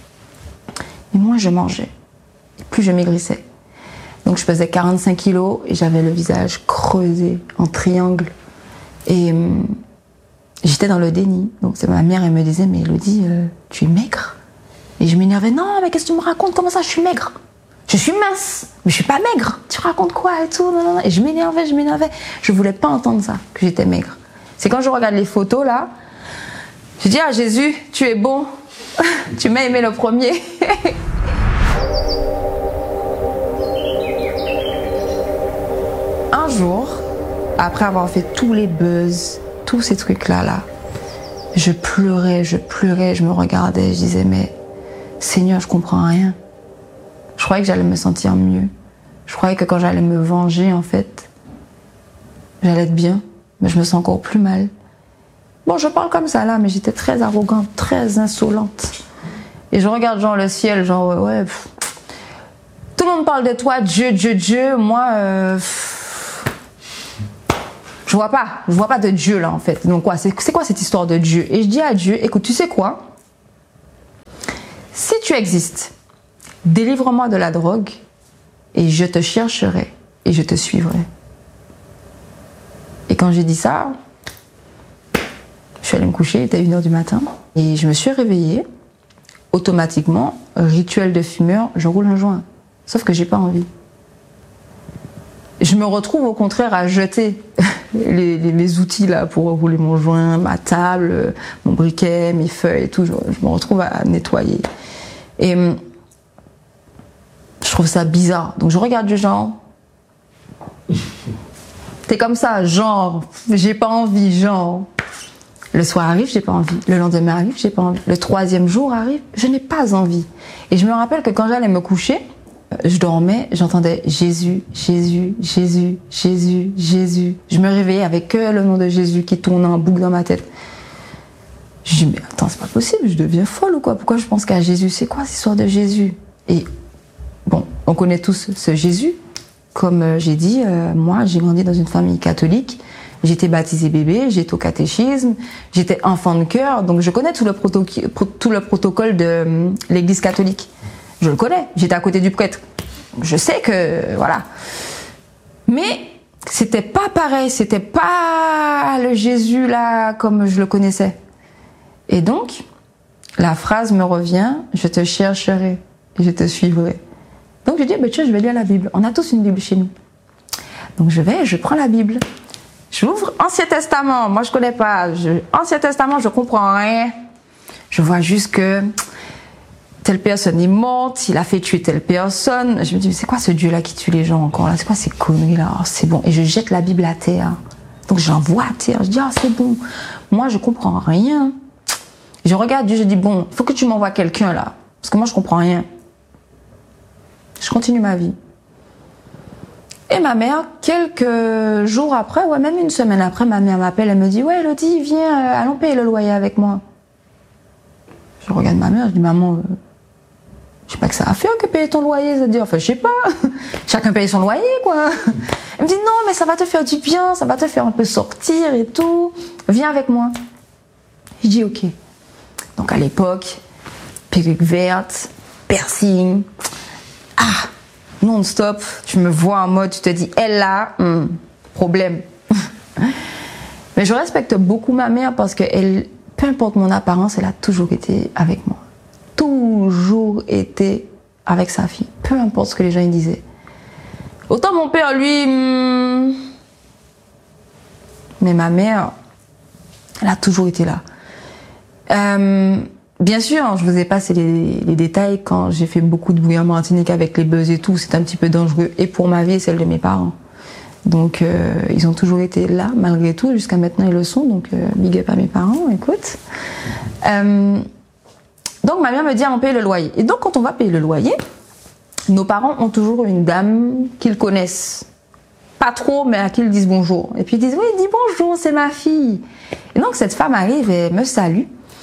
et moins je mangeais, et plus je maigrissais. Donc je pesais quarante-cinq kilos et j'avais le visage creusé en triangle. Et euh, j'étais dans le déni. Donc ma mère, elle me disait, mais Elodie, euh, tu es maigre. Et je m'énervais, non, mais qu'est-ce que tu me racontes? Comment ça, je suis maigre? Je suis mince, mais je suis pas maigre. Tu racontes quoi et tout? Non, non, non. Et je m'énervais, je m'énervais. Je voulais pas entendre ça, que j'étais maigre. C'est quand je regarde les photos là, je dis, ah Jésus, tu es bon. Tu m'as aimé le premier. Un jour, après avoir fait tous les buzz, tous ces trucs-là, là, je pleurais, je pleurais, je me regardais, je disais, mais Seigneur, je comprends rien. Je croyais que j'allais me sentir mieux. Je croyais que quand j'allais me venger, en fait, j'allais être bien, mais je me sens encore plus mal. Bon, je parle comme ça là, mais j'étais très arrogante, très insolente. Et je regarde genre le ciel, genre ouais, ouais pff. Tout le monde parle de toi, Dieu, Dieu, Dieu. Moi, euh, je vois pas, je vois pas de Dieu là en fait. Donc quoi, c'est quoi cette histoire de Dieu? Et je dis à Dieu, écoute, tu sais quoi? Si tu existes, délivre-moi de la drogue et je te chercherai et je te suivrai. Et quand j'ai dit ça, je suis allée me coucher, il était une heure du matin et je me suis réveillée. Automatiquement, rituel de fumeur, je roule un joint. Sauf que j'ai pas envie. Je me retrouve au contraire à jeter les, les, mes outils là pour rouler mon joint, ma table, mon briquet, mes feuilles et tout. Je, je me retrouve à nettoyer. Et je trouve ça bizarre. Donc je regarde du genre. T'es comme ça, genre, j'ai pas envie, genre. Le soir arrive, j'ai pas envie. Le lendemain arrive, j'ai pas envie. Le troisième jour arrive, je n'ai pas envie. Et je me rappelle que quand j'allais me coucher, je dormais, j'entendais Jésus, Jésus, Jésus, Jésus, Jésus. Je me réveillais avec que le nom de Jésus qui tournait en boucle dans ma tête. Je dis, mais attends, c'est pas possible, je deviens folle ou quoi? Pourquoi je pense qu'à Jésus? C'est quoi cette histoire de Jésus? Et bon, on connaît tous ce Jésus. Comme j'ai dit, euh, moi, j'ai grandi dans une famille catholique. J'étais baptisée bébé, j'étais au catéchisme, j'étais enfant de cœur, donc je connais tout le, proto tout le protocole de euh, l'église catholique. Je le connais, j'étais à côté du prêtre. Je sais que, voilà. Mais c'était pas pareil, c'était pas le Jésus là comme je le connaissais. Et donc, la phrase me revient, je te chercherai et je te suivrai. Donc je dis, bah, tiens, je vais lire la Bible. On a tous une Bible chez nous. Donc je vais, je prends la Bible. J'ouvre Ancien Testament, moi je connais pas. Je, Ancien Testament, je comprends rien. Je vois juste que telle personne est morte, il a fait tuer telle personne. Je me dis, mais c'est quoi ce Dieu-là qui tue les gens encore là? C'est quoi ces conneries-là? Oh, c'est bon. Et je jette la Bible à terre. Donc j'envoie à terre. Je dis, ah, oh, c'est bon. Moi, je comprends rien. Je regarde Dieu, je dis, bon, il faut que tu m'envoies quelqu'un là. Parce que moi, je comprends rien. Je continue ma vie. Et ma mère, quelques jours après, ouais, même une semaine après, ma mère m'appelle, elle me dit, ouais, Elodie, viens, euh, allons payer le loyer avec moi. Je regarde ma mère, je dis, maman, euh, je sais pas que ça a à faire que payer ton loyer, ça dit, enfin, je sais pas, chacun paye son loyer, quoi. Elle me dit, non, mais ça va te faire du bien, ça va te faire un peu sortir et tout, viens avec moi. Je dis, ok. Donc à l'époque, perruque verte, piercing, ah, non-stop, tu me vois en mode, tu te dis, elle là, hum, problème. Mais je respecte beaucoup ma mère parce que elle, peu importe mon apparence, elle a toujours été avec moi. Toujours été avec sa fille, peu importe ce que les gens y disaient. Autant mon père, lui, hum, mais ma mère, elle a toujours été là. Euh, Bien sûr, je vous ai passé les, les détails quand j'ai fait beaucoup de bruit en Martinique avec les buzz et tout. C'est un petit peu dangereux et pour ma vie et celle de mes parents. Donc, euh, ils ont toujours été là malgré tout. Jusqu'à maintenant, ils le sont. Donc, euh, big up à mes parents, écoute. Euh, donc, ma mère me dit, on paye le loyer. Et donc, quand on va payer le loyer, nos parents ont toujours une dame qu'ils connaissent. Pas trop, mais à qui ils disent bonjour. Et puis, ils disent, oui, dis bonjour, c'est ma fille. Et donc, cette femme arrive et me salue.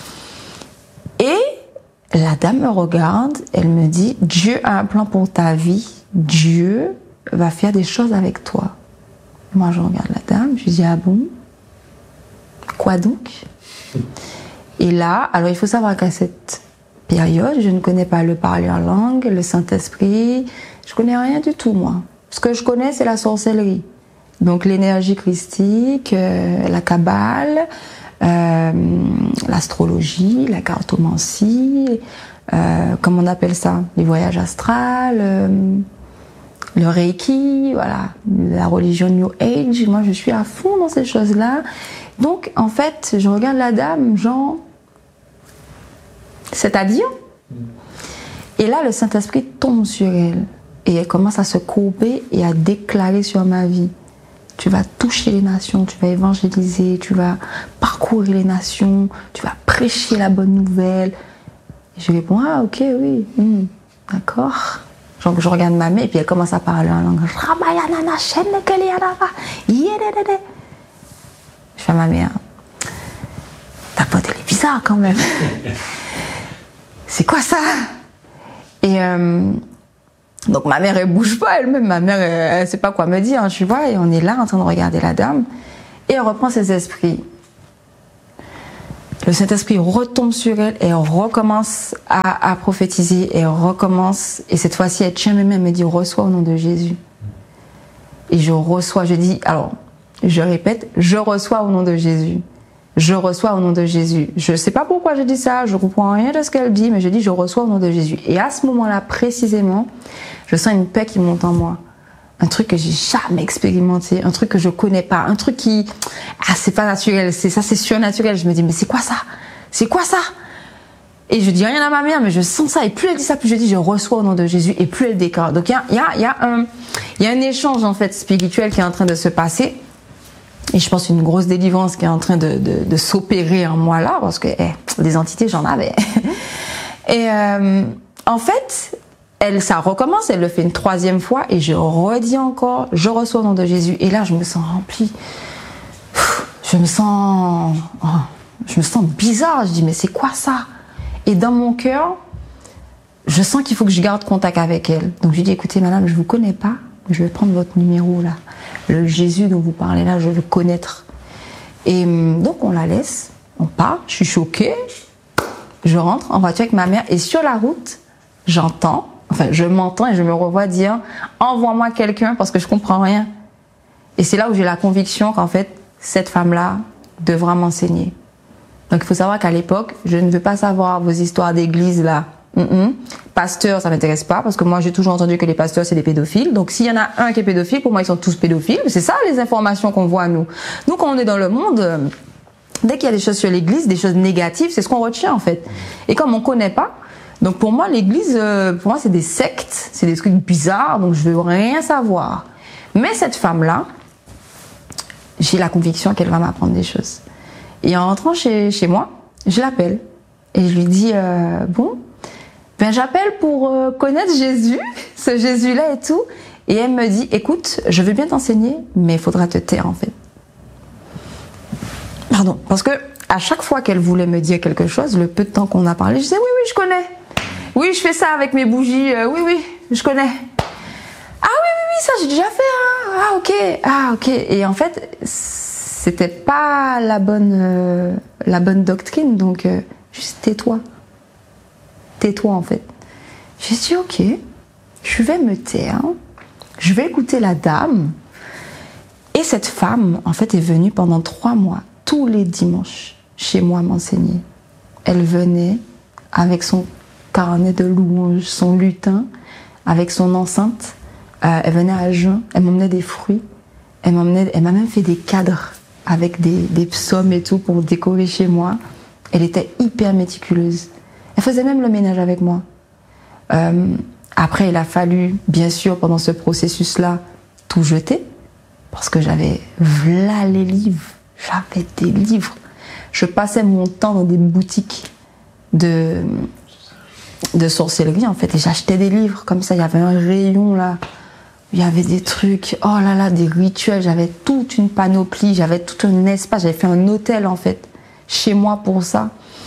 Et la dame me regarde, elle me dit, Dieu a un plan pour ta vie, Dieu va faire des choses avec toi. Moi, je regarde la dame, je dis, ah bon? Quoi donc? Et là, alors il faut savoir qu'à cette période, je ne connais pas le parler en langue, le Saint-Esprit, je connais rien du tout, moi. Ce que je connais, c'est la sorcellerie. Donc l'énergie christique, euh, la kabbale, Euh, l'astrologie, la cartomancie, euh, comme on appelle ça, les voyages astrales, euh, le reiki, voilà, la religion New Age. Moi, je suis à fond dans ces choses-là. Donc, en fait, je regarde la dame, genre, c'est-à-dire, et là, le Saint-Esprit tombe sur elle et elle commence à se courber et à déclarer sur ma vie. Tu vas toucher les nations, tu vas évangéliser, tu vas parcourir les nations, tu vas prêcher la bonne nouvelle. Et je réponds, ah ok, oui, hmm, d'accord, Genre, je regarde ma mère et puis elle commence à parler en langue. Je fais à ma mère, ta pote, elle est bizarre quand même. C'est quoi ça? Et euh, donc ma mère, elle bouge pas elle-même. Ma mère, elle, elle sait pas quoi me dire, tu vois. Et on est là en train de regarder la dame. Et elle reprend ses esprits. Le Saint-Esprit retombe sur elle et elle recommence à, à prophétiser et elle recommence. Et cette fois-ci, elle tient mes mains et me dit, reçois au nom de Jésus. Et je reçois, je dis, alors, je répète, je reçois au nom de Jésus. Je reçois au nom de Jésus. Je sais pas pourquoi je dis ça, je comprends rien de ce qu'elle dit, mais je dis, je reçois au nom de Jésus. Et à ce moment-là, précisément, je sens une paix qui monte en moi. Un truc que j'ai jamais expérimenté, un truc que je connais pas, un truc qui, ah, c'est pas naturel, c'est ça, c'est surnaturel. Je me dis, mais c'est quoi ça? C'est quoi ça? Et je dis rien à ma mère, mais je sens ça. Et plus elle dit ça, plus je dis, je reçois au nom de Jésus, et plus elle déclare. Donc il y a, il y a, il y a un, il y a un échange, en fait, spirituel qui est en train de se passer. Et je pense une grosse délivrance qui est en train de, de, de s'opérer en moi là, parce que, eh, des entités, j'en avais. Et, euh, en fait, elle, ça recommence, elle le fait une troisième fois et je redis encore, je reçois au nom de Jésus. Et là, je me sens remplie. Je me sens, oh, je me sens bizarre. Je dis, mais c'est quoi ça? Et dans mon cœur, je sens qu'il faut que je garde contact avec elle. Donc je lui dis, écoutez, madame, je vous connais pas, je vais prendre votre numéro là. Le Jésus dont vous parlez là, je veux le connaître. Et donc on la laisse, on part, je suis choquée. Je rentre en voiture avec ma mère et sur la route, j'entends, enfin, je m'entends et je me revois dire « Envoie-moi quelqu'un parce que je comprends rien. » Et c'est là où j'ai la conviction qu'en fait, cette femme-là devra m'enseigner. Donc, il faut savoir qu'à l'époque, je ne veux pas savoir vos histoires d'église là. Mm-mm. Pasteur, ça m'intéresse pas parce que moi, j'ai toujours entendu que les pasteurs, c'est des pédophiles. Donc, s'il y en a un qui est pédophile, pour moi, ils sont tous pédophiles. C'est ça les informations qu'on voit, nous. Nous, quand on est dans le monde, euh, dès qu'il y a des choses sur l'église, des choses négatives, c'est ce qu'on retient en fait. Et comme on connaît pas, donc pour moi, l'église, euh, pour moi, c'est des sectes, c'est des trucs bizarres, donc je veux rien savoir. Mais cette femme-là, j'ai la conviction qu'elle va m'apprendre des choses. Et en rentrant chez, chez moi, je l'appelle et je lui dis euh, bon, ben j'appelle pour euh, connaître Jésus, ce Jésus-là et tout. Et elle me dit écoute, je veux bien t'enseigner, mais il faudra te taire en fait. Pardon, parce que à chaque fois qu'elle voulait me dire quelque chose, le peu de temps qu'on a parlé, je disais oui, oui, je connais. Oui, je fais ça avec mes bougies. Euh, oui, oui, je connais. Ah oui, oui, oui, ça j'ai déjà fait. Hein. Ah ok, ah ok. Et en fait, c'était pas la bonne, euh, la bonne doctrine. Donc, euh, juste tais-toi. Tais-toi en fait. J'ai dit ok, je vais me taire. Je vais écouter la dame. Et cette femme, en fait, est venue pendant trois mois. Tous les dimanches, chez moi, m'enseigner. Elle venait avec son carnet de louanges, son lutin, avec son enceinte. Euh, elle venait à jeun, elle m'emmenait des fruits. Elle m'emmenait, elle m'a même fait des cadres avec des, des psaumes et tout pour décorer chez moi. Elle était hyper méticuleuse. Elle faisait même le ménage avec moi. Euh, après, il a fallu, bien sûr, pendant ce processus-là, tout jeter. Parce que j'avais v'là les livres. J'avais des livres. Je passais mon temps dans des boutiques de, de sorcellerie, en fait. Et j'achetais des livres comme ça. Il y avait un rayon, là. Il y avait des trucs. Oh là là, des rituels. J'avais toute une panoplie. J'avais tout un espace. J'avais fait un hôtel, en fait, chez moi pour ça.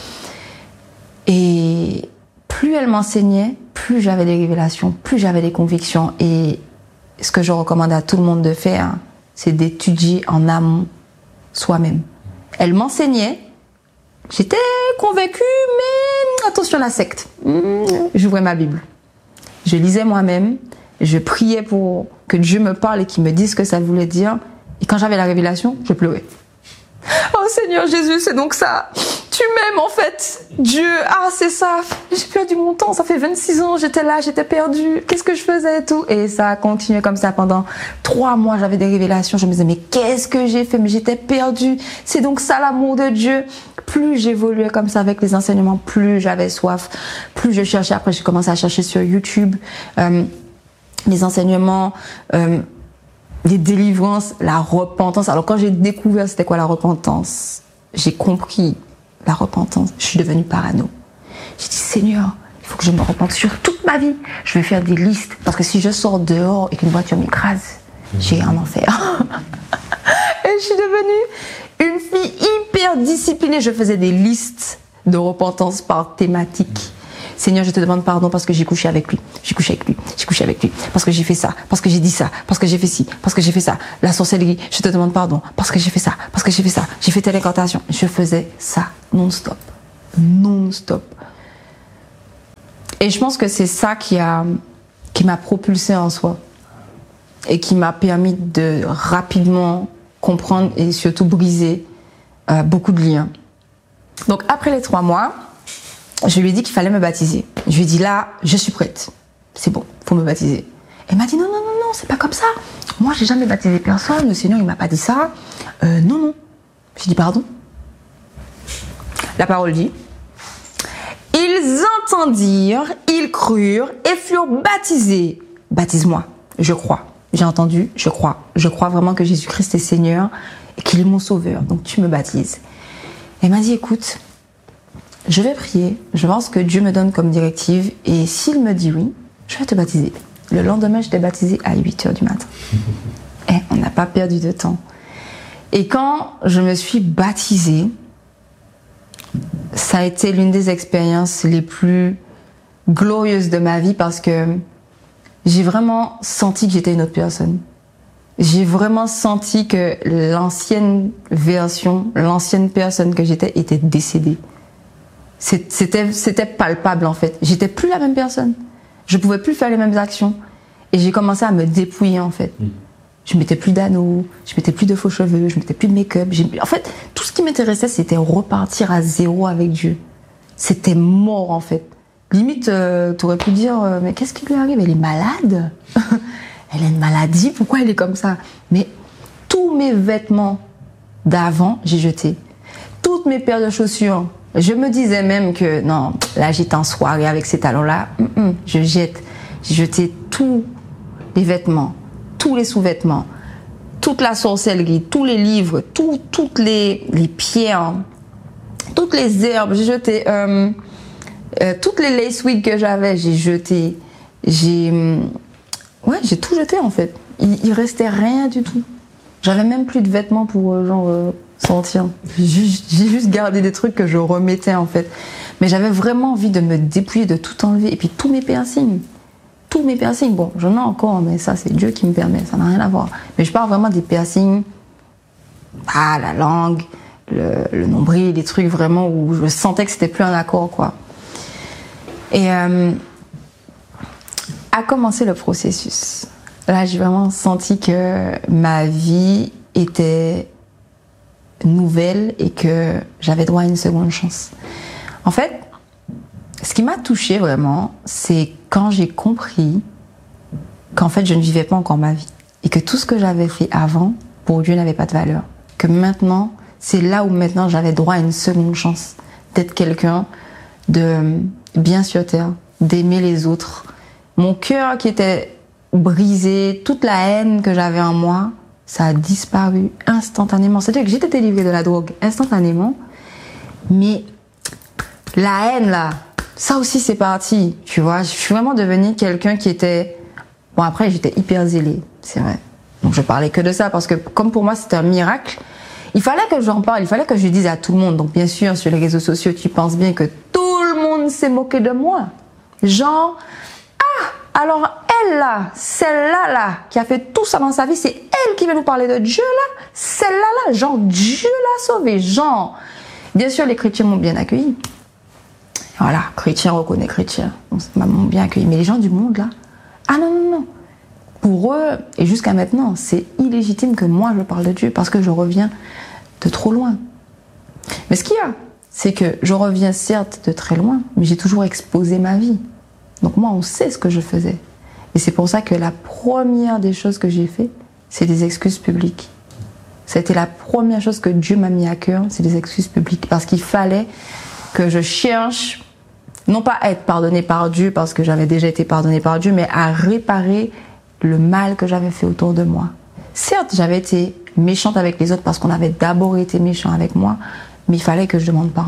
Et plus elle m'enseignait, plus j'avais des révélations, plus j'avais des convictions. Et ce que je recommande à tout le monde de faire, c'est d'étudier en amont soi-même. Elle m'enseignait, j'étais convaincue, mais attention à la secte. J'ouvrais ma Bible. Je lisais moi-même, je priais pour que Dieu me parle et qu'il me dise ce que ça voulait dire. Et quand j'avais la révélation, je pleurais. Oh Seigneur Jésus, c'est donc ça. Tu m'aimes en fait. Dieu, ah c'est ça. J'ai perdu mon temps, ça fait vingt-six ans, j'étais là, j'étais perdue. Qu'est-ce que je faisais et tout. Et ça a continué comme ça pendant trois mois. J'avais des révélations. Je me disais, mais qu'est-ce que j'ai fait? Mais j'étais perdue. C'est donc ça l'amour de Dieu. Plus j'évoluais comme ça avec les enseignements, plus j'avais soif. Plus je cherchais. Après, j'ai commencé à chercher sur YouTube euh, les enseignements. Euh, les délivrances, la repentance. Alors quand j'ai découvert c'était quoi la repentance, j'ai compris la repentance. Je suis devenue parano. J'ai dit Seigneur, il faut que je me repente sur toute ma vie. Je vais faire des listes. Parce que si je sors dehors et qu'une voiture m'écrase, j'ai un enfer. Et je suis devenue une fille hyper disciplinée. Je faisais des listes de repentance par thématique. Seigneur, je te demande pardon parce que j'ai couché avec lui. J'ai couché avec lui. J'ai couché avec lui. Parce que j'ai fait ça. Parce que j'ai dit ça. Parce que j'ai fait ci. Parce que j'ai fait ça. La sorcellerie, je te demande pardon. Parce que j'ai fait ça. Parce que j'ai fait ça. J'ai fait telle incantation. Je faisais ça non-stop. Non-stop. Et je pense que c'est ça qui a, qui m'a propulsée en soi. Et qui m'a permis de rapidement comprendre et surtout briser euh, beaucoup de liens. Donc après les trois mois, je lui ai dit qu'il fallait me baptiser. Je lui ai dit là, je suis prête. C'est bon, faut me baptiser. Elle m'a dit non, non, non, non, c'est pas comme ça. Moi, j'ai jamais baptisé personne. Le Seigneur, il m'a pas dit ça. Euh, non, non. J'ai dit pardon. La parole dit, ils entendirent, ils crurent et furent baptisés. Baptise-moi, je crois. J'ai entendu, je crois. Je crois vraiment que Jésus-Christ est Seigneur et qu'il est mon sauveur. Donc tu me baptises. Elle m'a dit, écoute, je vais prier, je vais voir ce que Dieu me donne comme directive et s'il me dit oui, je vais te baptiser. Le lendemain, je t'ai baptisé à huit heures du matin. Et on n'a pas perdu de temps. Et quand je me suis baptisée, ça a été l'une des expériences les plus glorieuses de ma vie parce que j'ai vraiment senti que j'étais une autre personne. J'ai vraiment senti que l'ancienne version, l'ancienne personne que j'étais était décédée. C'était, c'était palpable en fait. J'étais plus la même personne. Je pouvais plus faire les mêmes actions. Et j'ai commencé à me dépouiller en fait. Mmh. Je mettais plus d'anneaux, je mettais plus de faux cheveux, je mettais plus de make-up. En fait, tout ce qui m'intéressait, c'était repartir à zéro avec Dieu. C'était mort en fait. Limite, euh, tu aurais pu dire, euh, mais qu'est-ce qui lui arrive? Elle est malade. Elle a une maladie, pourquoi elle est comme ça? Mais tous mes vêtements d'avant, j'ai jeté. Toutes mes paires de chaussures. Je me disais même que non, là j'étais en soirée avec ces talons-là, mm-mm, je jette. J'ai jeté tous les vêtements, tous les sous-vêtements, toute la sorcellerie, tous les livres, tout, toutes les, les pierres, toutes les herbes. J'ai jeté euh, euh, toutes les lace wigs que j'avais, j'ai jeté. J'ai, euh, ouais, j'ai tout jeté en fait. Il, il restait rien du tout. J'avais même plus de vêtements pour euh, genre. Euh, sentir. J'ai juste, j'ai juste gardé des trucs que je remettais en fait. Mais j'avais vraiment envie de me dépouiller, de tout enlever. Et puis tous mes piercings. Tous mes piercings. Bon, j'en ai encore, mais ça c'est Dieu qui me permet. Ça n'a rien à voir. Mais je parle vraiment des piercings. Ah, la langue, le, le nombril, des trucs vraiment où je sentais que c'était plus un accord quoi. Et euh, a commencé le processus. Là, j'ai vraiment senti que ma vie était nouvelle et que j'avais droit à une seconde chance. En fait, ce qui m'a touchée vraiment, c'est quand j'ai compris qu'en fait je ne vivais pas encore ma vie et que tout ce que j'avais fait avant pour Dieu n'avait pas de valeur. Que maintenant, c'est là où maintenant j'avais droit à une seconde chance d'être quelqu'un de bien sur terre, d'aimer les autres. Mon cœur qui était brisé, toute la haine que j'avais en moi, ça a disparu instantanément. C'est-à-dire que j'étais délivrée de la drogue instantanément, mais la haine là, ça aussi c'est parti, tu vois. Je suis vraiment devenue quelqu'un qui était... Bon après j'étais hyper zélée, c'est vrai. Donc je parlais que de ça parce que comme pour moi c'était un miracle, il fallait que j'en parle, il fallait que je dise à tout le monde. Donc bien sûr sur les réseaux sociaux tu penses bien que tout le monde s'est moqué de moi. Genre, ah alors elle là, celle-là là, qui a fait tout ça dans sa vie, c'est elle qui va nous parler de Dieu là, celle-là là, genre Dieu l'a sauvée, genre. Bien sûr les chrétiens m'ont bien accueilli. Voilà, chrétien reconnaît chrétien, donc ils m'ont bien accueilli. Mais les gens du monde là, ah non non non, pour eux et jusqu'à maintenant, c'est illégitime que moi je parle de Dieu parce que je reviens de trop loin. Mais ce qu'il y a, c'est que je reviens certes de très loin, mais j'ai toujours exposé ma vie. Donc moi, on sait ce que je faisais. Et c'est pour ça que la première des choses que j'ai fait, c'est des excuses publiques. C'était la première chose que Dieu m'a mis à cœur, c'est des excuses publiques. Parce qu'il fallait que je cherche, non pas à être pardonnée par Dieu, parce que j'avais déjà été pardonnée par Dieu, mais à réparer le mal que j'avais fait autour de moi. Certes, j'avais été méchante avec les autres parce qu'on avait d'abord été méchant avec moi, mais il fallait que je demande pardon.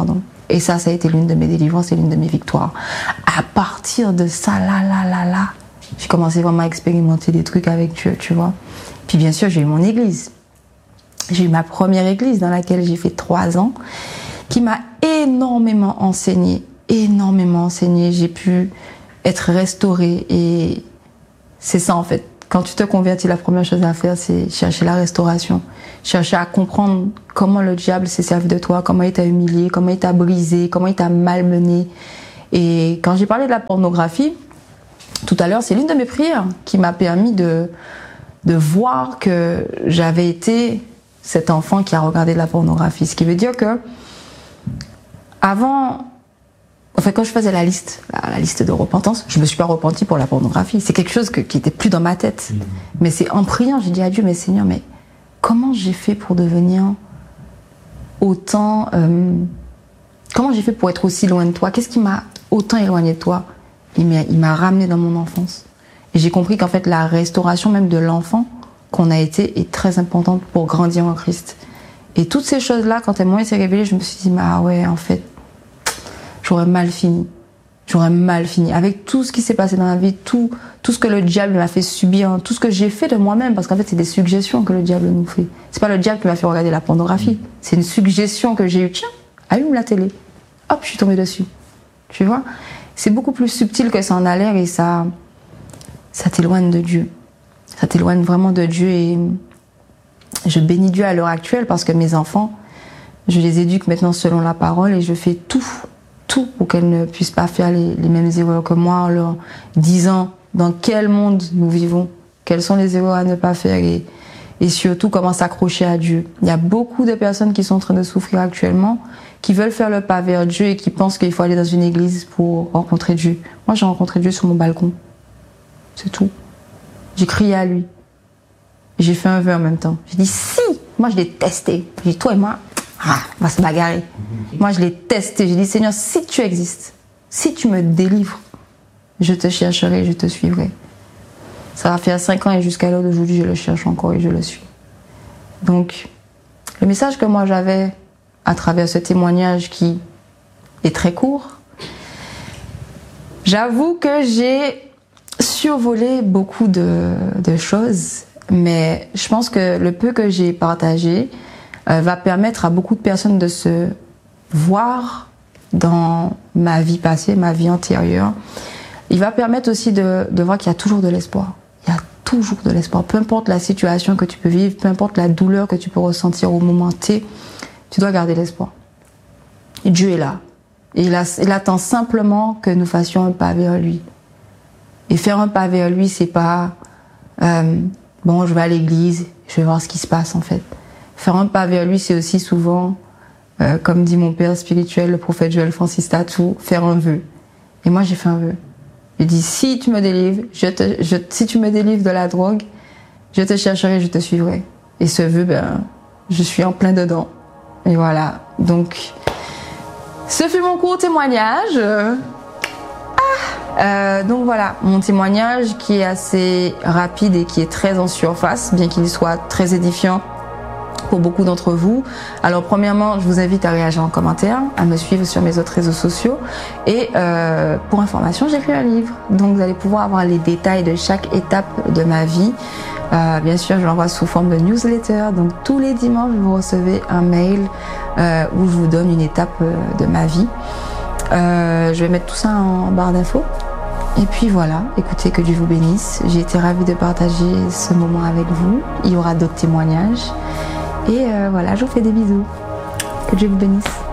Et ça, ça a été l'une de mes délivrances et l'une de mes victoires. À partir de ça, là, là, là, là, j'ai commencé vraiment à expérimenter des trucs avec Dieu, tu vois. Puis bien sûr, j'ai eu mon église. J'ai eu ma première église dans laquelle j'ai fait trois ans, qui m'a énormément enseigné, énormément enseigné. J'ai pu être restaurée et c'est ça en fait. Quand tu te convertis, la première chose à faire, c'est chercher la restauration. Chercher à comprendre comment le diable s'est servi de toi, comment il t'a humilié, comment il t'a brisé, comment il t'a malmené. Et quand j'ai parlé de la pornographie, tout à l'heure, c'est l'une de mes prières qui m'a permis de, de voir que j'avais été cet enfant qui a regardé de la pornographie. Ce qui veut dire que, avant, enfin, quand je faisais la liste, la, la liste de repentance, je me suis pas repentie pour la pornographie. C'est quelque chose que, qui était plus dans ma tête. Mmh. Mais c'est en priant, j'ai dit à Dieu, mais Seigneur, mais comment j'ai fait pour devenir autant... Euh, comment j'ai fait pour être aussi loin de toi? Qu'est-ce qui m'a autant éloigné de toi? Il m'a, il m'a ramené dans mon enfance. Et j'ai compris qu'en fait, la restauration même de l'enfant qu'on a été est très importante pour grandir en Christ. Et toutes ces choses-là, quand elles m'ont été révélées, je me suis dit, mais ah ouais, en fait, j'aurais mal fini. J'aurais mal fini. Avec tout ce qui s'est passé dans ma vie, tout, tout ce que le diable m'a fait subir, tout ce que j'ai fait de moi-même, parce qu'en fait, c'est des suggestions que le diable nous fait. C'est pas le diable qui m'a fait regarder la pornographie. C'est une suggestion que j'ai eue. Tiens, allume la télé. Hop, je suis tombée dessus. Tu vois? C'est beaucoup plus subtil que ça en a l'air et ça, ça t'éloigne de Dieu. Ça t'éloigne vraiment de Dieu et je bénis Dieu à l'heure actuelle parce que mes enfants, je les éduque maintenant selon la parole et je fais tout, tout pour qu'elles ne puissent pas faire les, les mêmes erreurs que moi en leur disant dans quel monde nous vivons, quelles sont les erreurs à ne pas faire et, et surtout comment s'accrocher à Dieu. Il y a beaucoup de personnes qui sont en train de souffrir actuellement, qui veulent faire le pas vers Dieu et qui pensent qu'il faut aller dans une église pour rencontrer Dieu. Moi, j'ai rencontré Dieu sur mon balcon. C'est tout. J'ai crié à lui. J'ai fait un vœu en même temps. J'ai dit, si, moi je l'ai testé. J'ai dit, toi et moi, ah, on va se bagarrer. Moi je l'ai testé. J'ai dit, Seigneur, si tu existes, si tu me délivres, je te chercherai, je te suivrai. Ça va faire cinq ans et jusqu'à l'heure d'aujourd'hui, je le cherche encore et je le suis. Donc, le message que moi j'avais à travers ce témoignage qui est très court, j'avoue que j'ai survolé beaucoup de, de choses, mais je pense que le peu que j'ai partagé euh, va permettre à beaucoup de personnes de se voir dans ma vie passée, ma vie antérieure. Il va permettre aussi de, de voir qu'il y a toujours de l'espoir. Il y a toujours de l'espoir. Peu importe la situation que tu peux vivre, peu importe la douleur que tu peux ressentir au moment T, tu dois garder l'espoir. Et Dieu est là. Et il, a, il attend simplement que nous fassions un pas vers lui. Et faire un pas vers lui, c'est pas euh, bon, je vais à l'église, je vais voir ce qui se passe en fait. Faire un pas vers lui, c'est aussi souvent, euh, comme dit mon père spirituel, le prophète Joël Francis Tatou, faire un vœu. Et moi, j'ai fait un vœu. J'ai dit, si tu me délivres, je te, je, si tu me délivres de la drogue, je te chercherai, je te suivrai. Et ce vœu, ben, je suis en plein dedans. Et voilà. Donc, ce fut mon court témoignage. Euh, donc voilà, mon témoignage qui est assez rapide et qui est très en surface, bien qu'il soit très édifiant pour beaucoup d'entre vous. Alors premièrement, je vous invite à réagir en commentaire, à me suivre sur mes autres réseaux sociaux et euh, pour information, j'écris un livre. Donc vous allez pouvoir avoir les détails de chaque étape de ma vie. Euh, bien sûr, je l'envoie sous forme de newsletter. Donc tous les dimanches, vous recevez un mail euh, où je vous donne une étape euh, de ma vie. Euh, je vais mettre tout ça en barre d'infos. Et puis voilà, écoutez, que Dieu vous bénisse. J'ai été ravie de partager ce moment avec vous. Il y aura d'autres témoignages. Et euh, voilà, je vous fais des bisous. Que Dieu vous bénisse.